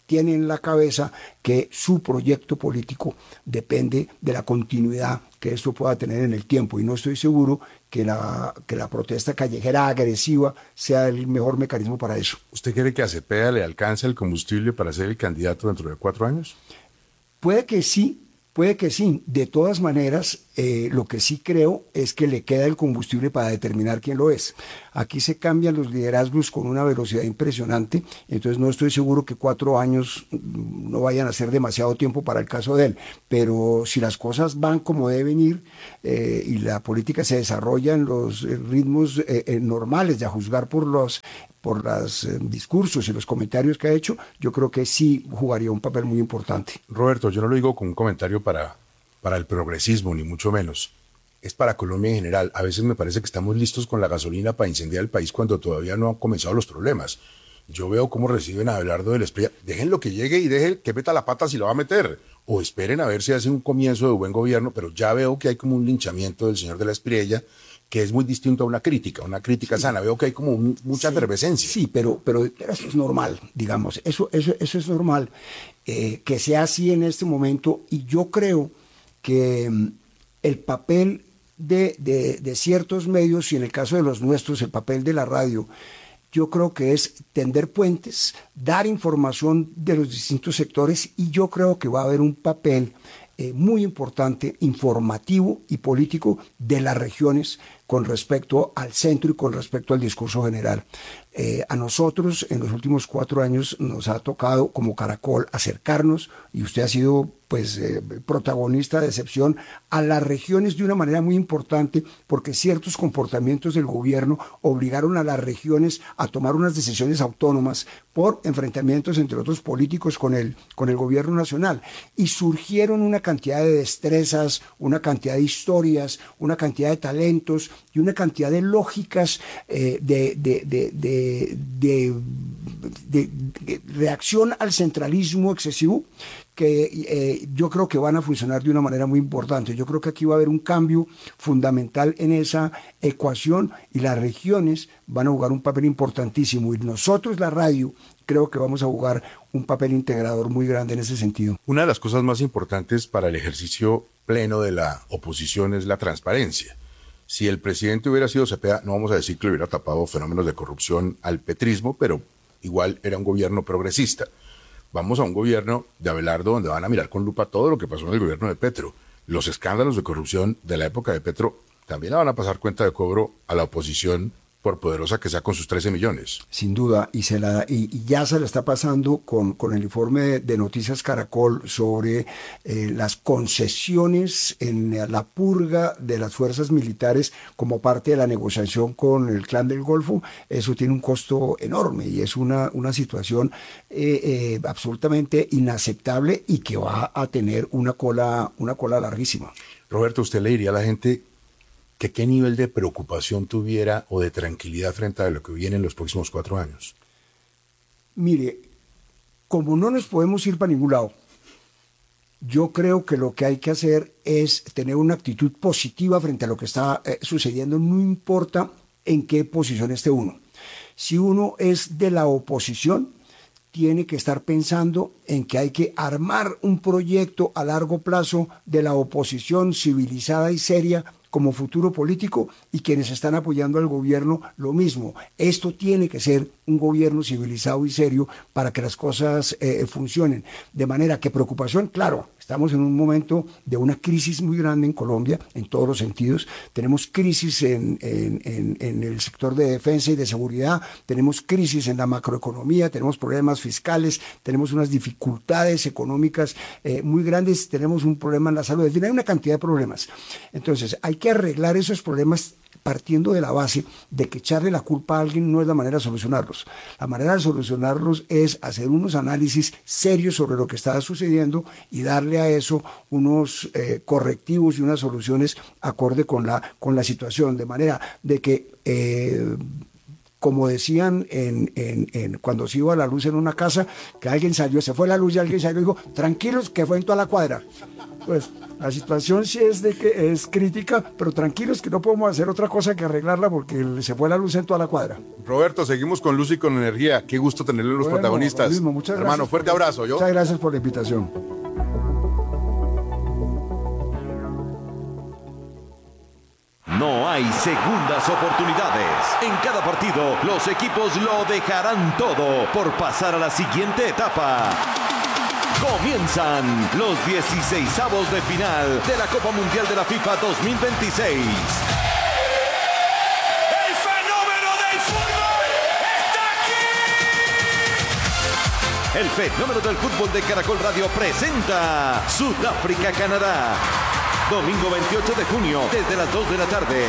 tiene en la cabeza que su proyecto político depende de la continuidad que esto pueda tener en el tiempo, y no estoy seguro que la, que la protesta callejera agresiva sea el mejor mecanismo para eso. ¿Usted quiere que a Cepeda le alcance el combustible para ser el candidato dentro de cuatro años? Puede que sí, puede que sí. De todas maneras, eh, lo que sí creo es que le queda el combustible para determinar quién lo es. Aquí se cambian los liderazgos con una velocidad impresionante, entonces no estoy seguro que cuatro años no vayan a ser demasiado tiempo para el caso de él, pero si las cosas van como deben ir eh, y la política se desarrolla en los ritmos eh, eh, normales, de a juzgar por los por los eh, discursos y los comentarios que ha hecho, yo creo que sí jugaría un papel muy importante. Roberto, yo no lo digo con un comentario para, para el progresismo, ni mucho menos. Es para Colombia en general. A veces me parece que estamos listos con la gasolina para incendiar el país cuando todavía no han comenzado los problemas. Yo veo cómo reciben a Abelardo del Espriella. Déjenlo que llegue y dejen que meta la pata si lo va a meter. O esperen a ver si hace un comienzo de buen gobierno, pero ya veo que hay como un linchamiento del señor de la Espriella, que es muy distinto a una crítica, una crítica sí. sana. Veo que hay como un, mucha sí, efervescencia. Sí, pero, pero eso es normal, digamos. Eso, eso, eso es normal eh, que sea así en este momento. Y yo creo que um, el papel de, de, de ciertos medios, y en el caso de los nuestros, el papel de la radio, yo creo que es tender puentes, dar información de los distintos sectores, y yo creo que va a haber un papel eh, muy importante, informativo y político de las regiones con respecto al centro y con respecto al discurso general. Eh, a nosotros en los últimos cuatro años nos ha tocado como Caracol acercarnos, y usted ha sido pues eh, protagonista de excepción, a las regiones de una manera muy importante, porque ciertos comportamientos del gobierno obligaron a las regiones a tomar unas decisiones autónomas por enfrentamientos entre otros políticos con el, con el gobierno nacional, y surgieron una cantidad de destrezas, una cantidad de historias, una cantidad de talentos y una cantidad de lógicas eh, de, de, de, de, de, de, de reacción al centralismo excesivo que eh, yo creo que van a funcionar de una manera muy importante. Yo creo que aquí va a haber un cambio fundamental en esa ecuación, y las regiones van a jugar un papel importantísimo, y nosotros, la radio, creo que vamos a jugar un papel integrador muy grande en ese sentido. Una de las cosas más importantes para el ejercicio pleno de la oposición es la transparencia. Si el presidente hubiera sido Cepeda, no vamos a decir que le hubiera tapado fenómenos de corrupción al petrismo, pero igual era un gobierno progresista. Vamos a un gobierno de Abelardo donde van a mirar con lupa todo lo que pasó en el gobierno de Petro. Los escándalos de corrupción de la época de Petro también la van a pasar cuenta de cobro a la oposición, por poderosa que sea, con sus trece millones. Sin duda, y, se la, y, y ya se la está pasando con, con el informe de, de Noticias Caracol sobre eh, las concesiones en la purga de las fuerzas militares como parte de la negociación con el Clan del Golfo. Eso tiene un costo enorme y es una, una situación eh, eh, absolutamente inaceptable y que va a tener una cola, una cola larguísima. Roberto, ¿usted le diría a la gente que qué nivel de preocupación tuviera o de tranquilidad frente a lo que viene en los próximos cuatro años? Mire, como no nos podemos ir para ningún lado, yo creo que lo que hay que hacer es tener una actitud positiva frente a lo que está eh, sucediendo, no importa en qué posición esté uno. Si uno es de la oposición, tiene que estar pensando en que hay que armar un proyecto a largo plazo de la oposición civilizada y seria como futuro político, y quienes están apoyando al gobierno lo mismo. Esto tiene que ser un gobierno civilizado y serio para que las cosas eh, funcionen. De manera que preocupación, claro, estamos en un momento de una crisis muy grande en Colombia, en todos los sentidos. Tenemos crisis en, en, en, en el sector de defensa y de seguridad, tenemos crisis en la macroeconomía, tenemos problemas fiscales, tenemos unas dificultades económicas eh, muy grandes, tenemos un problema en la salud, es decir, hay una cantidad de problemas. Entonces, hay que arreglar esos problemas partiendo de la base de que echarle la culpa a alguien no es la manera de solucionarlos. La manera de solucionarlos es hacer unos análisis serios sobre lo que está sucediendo y darle a eso unos eh, correctivos y unas soluciones acorde con la, con la situación, de manera de que eh, como decían en, en, en, cuando se iba la luz en una casa, que alguien salió, se fue la luz y alguien salió y dijo, tranquilos, que fue en toda la cuadra. Pues la situación sí es de que es crítica, pero tranquilos que no podemos hacer otra cosa que arreglarla porque se fue la luz en toda la cuadra. Roberto, seguimos con luz y con energía. Qué gusto tenerle los bueno, protagonistas. Lo mismo, muchas Hermano, gracias fuerte por, abrazo. ¿yo? Muchas gracias por la invitación. No hay segundas oportunidades. En cada partido, los equipos lo dejarán todo por pasar a la siguiente etapa. Comienzan los dieciseisavos de final de la Copa Mundial de la FIFA dos mil veintiséis. ¡El fenómeno del fútbol está aquí! El fenómeno del fútbol de Caracol Radio presenta Sudáfrica-Canadá. Domingo veintiocho de junio, desde las dos de la tarde.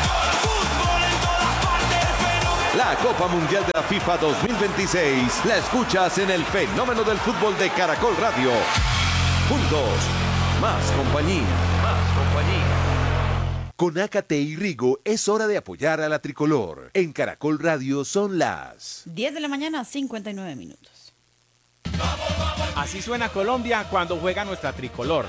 La Copa Mundial de la FIFA dos mil veintiséis la escuchas en el fenómeno del fútbol de Caracol Radio. Juntos, más compañía. Más compañía. Con Ácate y Rigo es hora de apoyar a la tricolor. En Caracol Radio son las diez de la mañana, cincuenta y nueve minutos. Así suena Colombia cuando juega nuestra tricolor.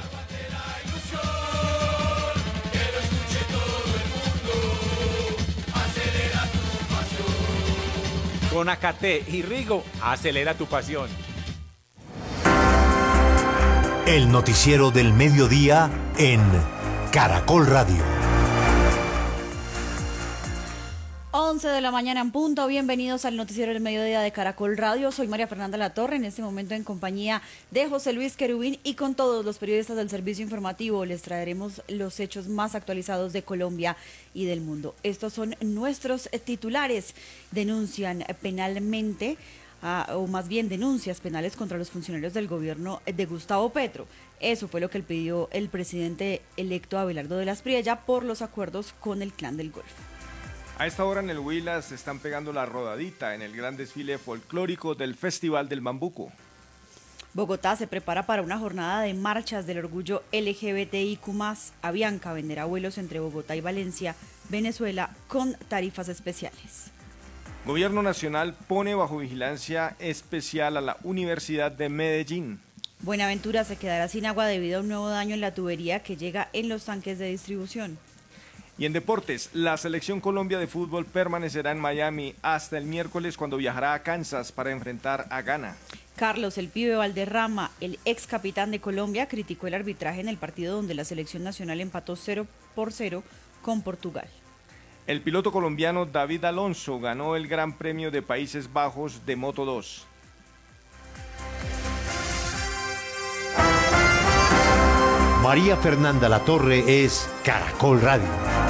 Con Ácate y Rigo, acelera tu pasión. el noticiero del mediodía en Caracol Radio. once de la mañana en punto, bienvenidos al noticiero del mediodía de Caracol Radio. Soy María Fernanda Latorre, en este momento en compañía de José Luis Querubín y con todos los periodistas del servicio informativo les traeremos los hechos más actualizados de Colombia y del mundo. Estos son nuestros titulares. Denuncian penalmente, uh, o más bien denuncias penales contra los funcionarios del gobierno de Gustavo Petro. Eso fue lo que pidió el presidente electo Abelardo de la Espriella por los acuerdos con el Clan del Golfo. A esta hora en el Huila se están pegando la rodadita en el gran desfile folclórico del Festival del Bambuco. Bogotá se prepara para una jornada de marchas del orgullo L G B T I Q más. Avianca venderá vuelos entre Bogotá y Valencia, Venezuela, con tarifas especiales. Gobierno Nacional pone bajo vigilancia especial a la Universidad de Medellín. Buenaventura se quedará sin agua debido a un nuevo daño en la tubería que llega en los tanques de distribución. Y en deportes, la Selección Colombia de fútbol permanecerá en Miami hasta el miércoles cuando viajará a Kansas para enfrentar a Ghana. Carlos El Pibe Valderrama, el ex capitán de Colombia, criticó el arbitraje en el partido donde la selección nacional empató cero por cero con Portugal. El piloto colombiano David Alonso ganó el Gran Premio de Países Bajos de Moto dos. María Fernanda Latorre es Caracol Radio.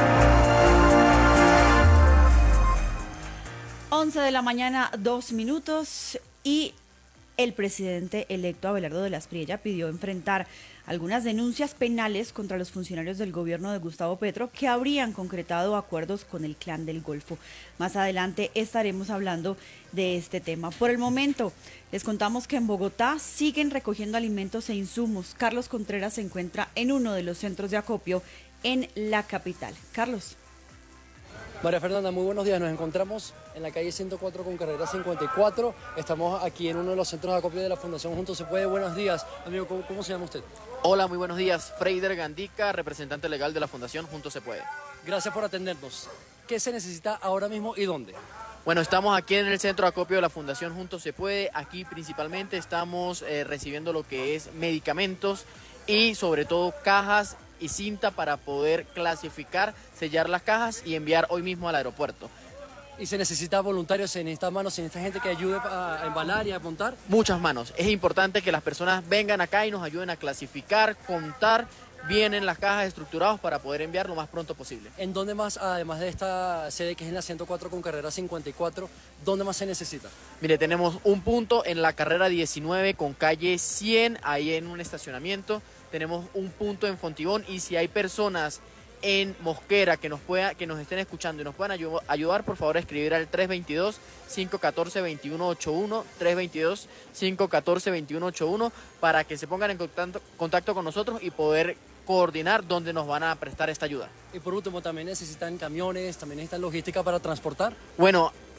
once de la mañana, dos minutos, y el presidente electo Abelardo de la Espriella pidió enfrentar algunas denuncias penales contra los funcionarios del gobierno de Gustavo Petro que habrían concretado acuerdos con el Clan del Golfo. Más adelante estaremos hablando de este tema. Por el momento, les contamos que en Bogotá siguen recogiendo alimentos e insumos. Carlos Contreras se encuentra en uno de los centros de acopio en la capital. Carlos. María Fernanda, muy buenos días. Nos encontramos en la calle ciento cuatro con carrera cincuenta y cuatro. Estamos aquí en uno de los centros de acopio de la Fundación Juntos Se Puede. Buenos días. Amigo, ¿cómo, cómo se llama usted? Hola, muy buenos días. Freider Gandica, representante legal de la Fundación Juntos Se Puede. Gracias por atendernos. ¿Qué se necesita ahora mismo y dónde? Bueno, estamos aquí en el centro de acopio de la Fundación Juntos Se Puede. Aquí principalmente estamos eh, recibiendo lo que es medicamentos y sobre todo cajas y cinta para poder clasificar, sellar las cajas y enviar hoy mismo al aeropuerto. ¿Y se necesita voluntarios, se necesita manos, se necesita gente que ayude a embalar y a montar? Muchas manos. Es importante que las personas vengan acá y nos ayuden a clasificar, contar bien en las cajas estructuradas para poder enviar lo más pronto posible. ¿En dónde más, además de esta sede que es en la ciento cuatro con carrera cincuenta y cuatro, dónde más se necesita? Mire, tenemos un punto en la carrera diecinueve con calle cien, ahí en un estacionamiento. Tenemos un punto en Fontibón y si hay personas en Mosquera que nos pueda, que nos estén escuchando y nos puedan ayu- ayudar, por favor escribir al tres dos dos, cinco uno cuatro, dos uno ocho uno, tres dos dos, cinco uno cuatro, dos uno ocho uno para que se pongan en contacto, contacto con nosotros y poder coordinar dónde nos van a prestar esta ayuda. Y por último, ¿también necesitan camiones, también necesitan logística para transportar? Bueno,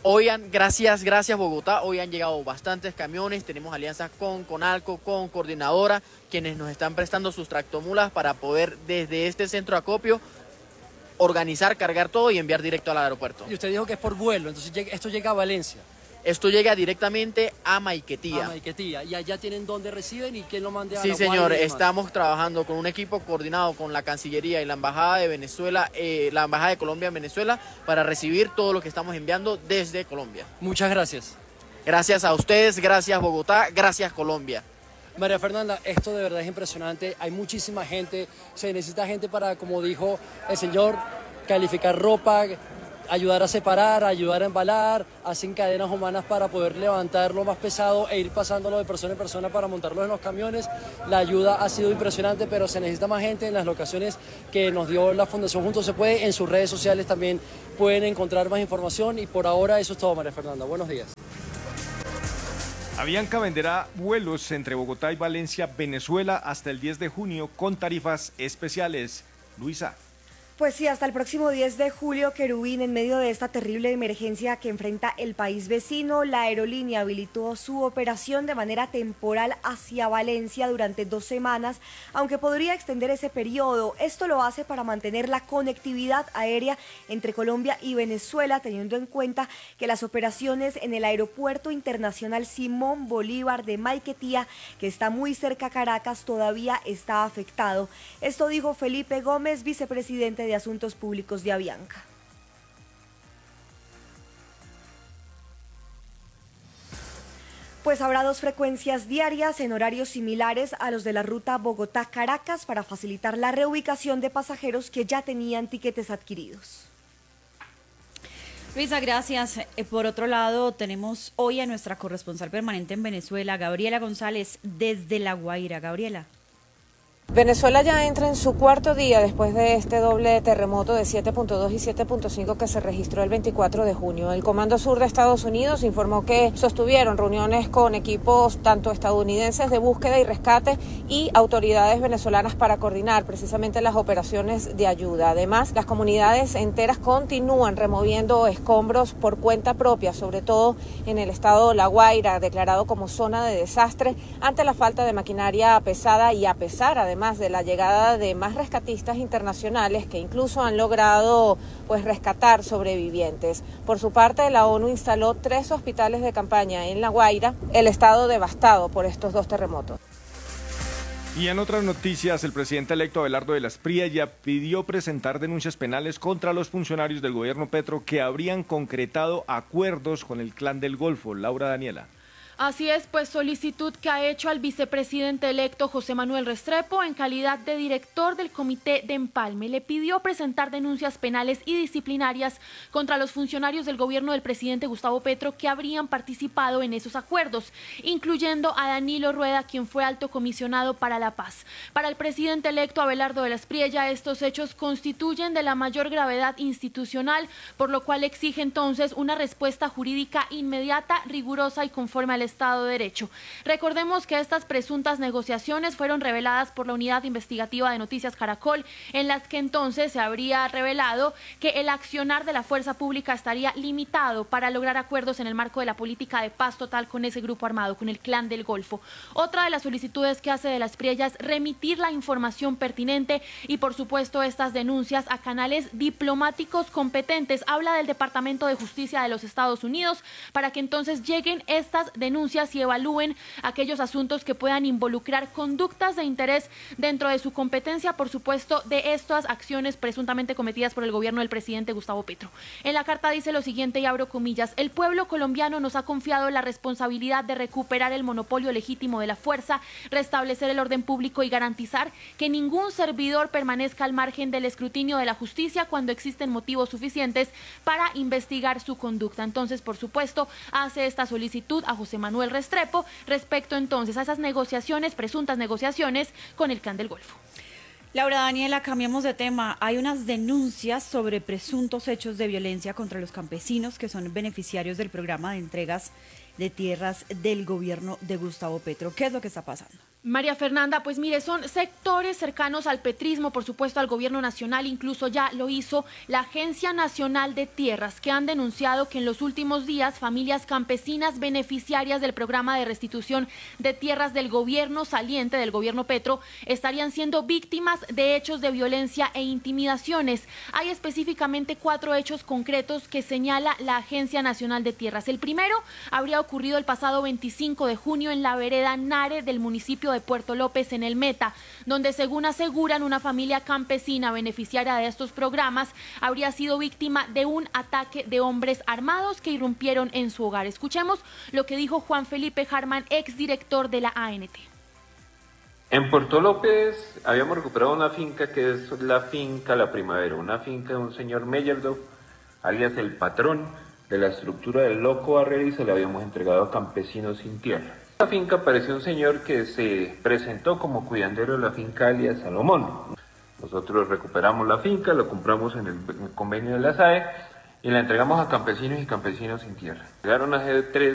Hoy han, gracias, gracias Bogotá, hoy han llegado bastantes camiones, tenemos alianzas con Conalco, con Coordinadora, quienes nos están prestando sus tractomulas para poder desde este centro de acopio organizar, cargar todo y enviar directo al aeropuerto. Y usted dijo que es por vuelo, entonces esto llega a Valencia. Esto llega directamente a Maiquetía. A Maiquetía. ¿Y allá tienen dónde reciben y quién lo mande a Sí, La señor, Guaira y demás? estamos trabajando con un equipo coordinado con la Cancillería y la Embajada de Venezuela, eh, la Embajada de Colombia en Venezuela, para recibir todo lo que estamos enviando desde Colombia. Muchas gracias. Gracias a ustedes, gracias Bogotá, gracias Colombia. María Fernanda, esto de verdad es impresionante, hay muchísima gente, se necesita gente para, como dijo el señor, calificar ropa, ayudar a separar, ayudar a embalar, hacen cadenas humanas para poder levantar lo más pesado e ir pasándolo de persona en persona para montarlo en los camiones. La ayuda ha sido impresionante, pero se necesita más gente en las locaciones que nos dio la Fundación Juntos Se Puede. En sus redes sociales también pueden encontrar más información y por ahora eso es todo, María Fernanda. Buenos días. Avianca venderá vuelos entre Bogotá y Valencia, Venezuela, hasta el diez de junio con tarifas especiales. Luisa. Pues sí, hasta el próximo diez de julio, Querubín, en medio de esta terrible emergencia que enfrenta el país vecino, la aerolínea habilitó su operación de manera temporal hacia Valencia durante dos semanas, aunque podría extender ese periodo. Esto lo hace para mantener la conectividad aérea entre Colombia y Venezuela, teniendo en cuenta que las operaciones en el Aeropuerto Internacional Simón Bolívar de Maiquetía, que está muy cerca a Caracas, todavía está afectado. Esto dijo Felipe Gómez, vicepresidente de Asuntos Públicos de Avianca. Pues habrá dos frecuencias diarias en horarios similares a los de la ruta Bogotá-Caracas para facilitar la reubicación de pasajeros que ya tenían tiquetes adquiridos. Luisa, gracias. Eh, por otro lado, tenemos hoy a nuestra corresponsal permanente en Venezuela, Gabriela González, desde La Guaira. Gabriela. Venezuela ya entra en su cuarto día después de este doble terremoto de siete punto dos y siete punto cinco que se registró el veinticuatro de junio. El Comando Sur de Estados Unidos informó que sostuvieron reuniones con equipos tanto estadounidenses de búsqueda y rescate y autoridades venezolanas para coordinar precisamente las operaciones de ayuda. Además, las comunidades enteras continúan removiendo escombros por cuenta propia, sobre todo en el estado La Guaira, declarado como zona de desastre ante la falta de maquinaria pesada y a pesar, además, además de la llegada de más rescatistas internacionales que incluso han logrado pues rescatar sobrevivientes. Por su parte, la ONU instaló tres hospitales de campaña en La Guaira, el estado devastado por estos dos terremotos. Y en otras noticias, el presidente electo Abelardo de la Espriella pidió presentar denuncias penales contra los funcionarios del gobierno Petro que habrían concretado acuerdos con el Clan del Golfo. Laura Daniela. Así es, pues solicitud que ha hecho al vicepresidente electo José Manuel Restrepo en calidad de director del Comité de Empalme. Le pidió presentar denuncias penales y disciplinarias contra los funcionarios del gobierno del presidente Gustavo Petro que habrían participado en esos acuerdos, incluyendo a Danilo Rueda, quien fue alto comisionado para la paz. Para el presidente electo Abelardo de la Espriella, estos hechos constituyen de la mayor gravedad institucional, por lo cual exige entonces una respuesta jurídica inmediata, rigurosa y conforme al Estado de Derecho. Recordemos que estas presuntas negociaciones fueron reveladas por la Unidad Investigativa de Noticias Caracol, en las que entonces se habría revelado que el accionar de la fuerza pública estaría limitado para lograr acuerdos en el marco de la política de paz total con ese grupo armado, con el Clan del Golfo. Otra de las solicitudes que hace de la Espriella es remitir la información pertinente y, por supuesto, estas denuncias a canales diplomáticos competentes. Habla del Departamento de Justicia de los Estados Unidos para que entonces lleguen estas denuncias denuncias y evalúen aquellos asuntos que puedan involucrar conductas de interés dentro de su competencia, por supuesto, de estas acciones presuntamente cometidas por el gobierno del presidente Gustavo Petro. En la carta dice lo siguiente, y abro comillas: el pueblo colombiano nos ha confiado la responsabilidad de recuperar el monopolio legítimo de la fuerza, restablecer el orden público y garantizar que ningún servidor permanezca al margen del escrutinio de la justicia cuando existen motivos suficientes para investigar su conducta. Entonces, por supuesto, hace esta solicitud a José Manuel Restrepo respecto entonces a esas negociaciones, presuntas negociaciones con el Clan del Golfo. Laura Daniela, cambiamos de tema. Hay unas denuncias sobre presuntos hechos de violencia contra los campesinos que son beneficiarios del programa de entregas de tierras del gobierno de Gustavo Petro. ¿Qué es lo que está pasando? María Fernanda, pues mire, son sectores cercanos al petrismo, por supuesto al gobierno nacional, incluso ya lo hizo la Agencia Nacional de Tierras, que han denunciado que en los últimos días familias campesinas beneficiarias del programa de restitución de tierras del gobierno saliente, del gobierno Petro, estarían siendo víctimas de hechos de violencia e intimidaciones. Hay específicamente cuatro hechos concretos que señala la Agencia Nacional de Tierras. El primero habría ocurrido el pasado veinticinco de junio en la vereda Nare del municipio de Puerto López en el Meta, donde según aseguran una familia campesina beneficiaria de estos programas habría sido víctima de un ataque de hombres armados que irrumpieron en su hogar. Escuchemos lo que dijo Juan Felipe Harman, exdirector de la A N T. En Puerto López habíamos recuperado una finca que es la finca La Primavera, una finca de un señor Meyerdoff, alias el patrón de la estructura del Loco Barrera, y se la habíamos entregado a campesinos sin tierra. En la finca apareció un señor que se presentó como cuidandero de la finca alias Salomón. Nosotros recuperamos la finca, lo compramos en el, en el convenio de la S A E y la entregamos a campesinos y campesinos sin tierra. Llegaron a hacer tres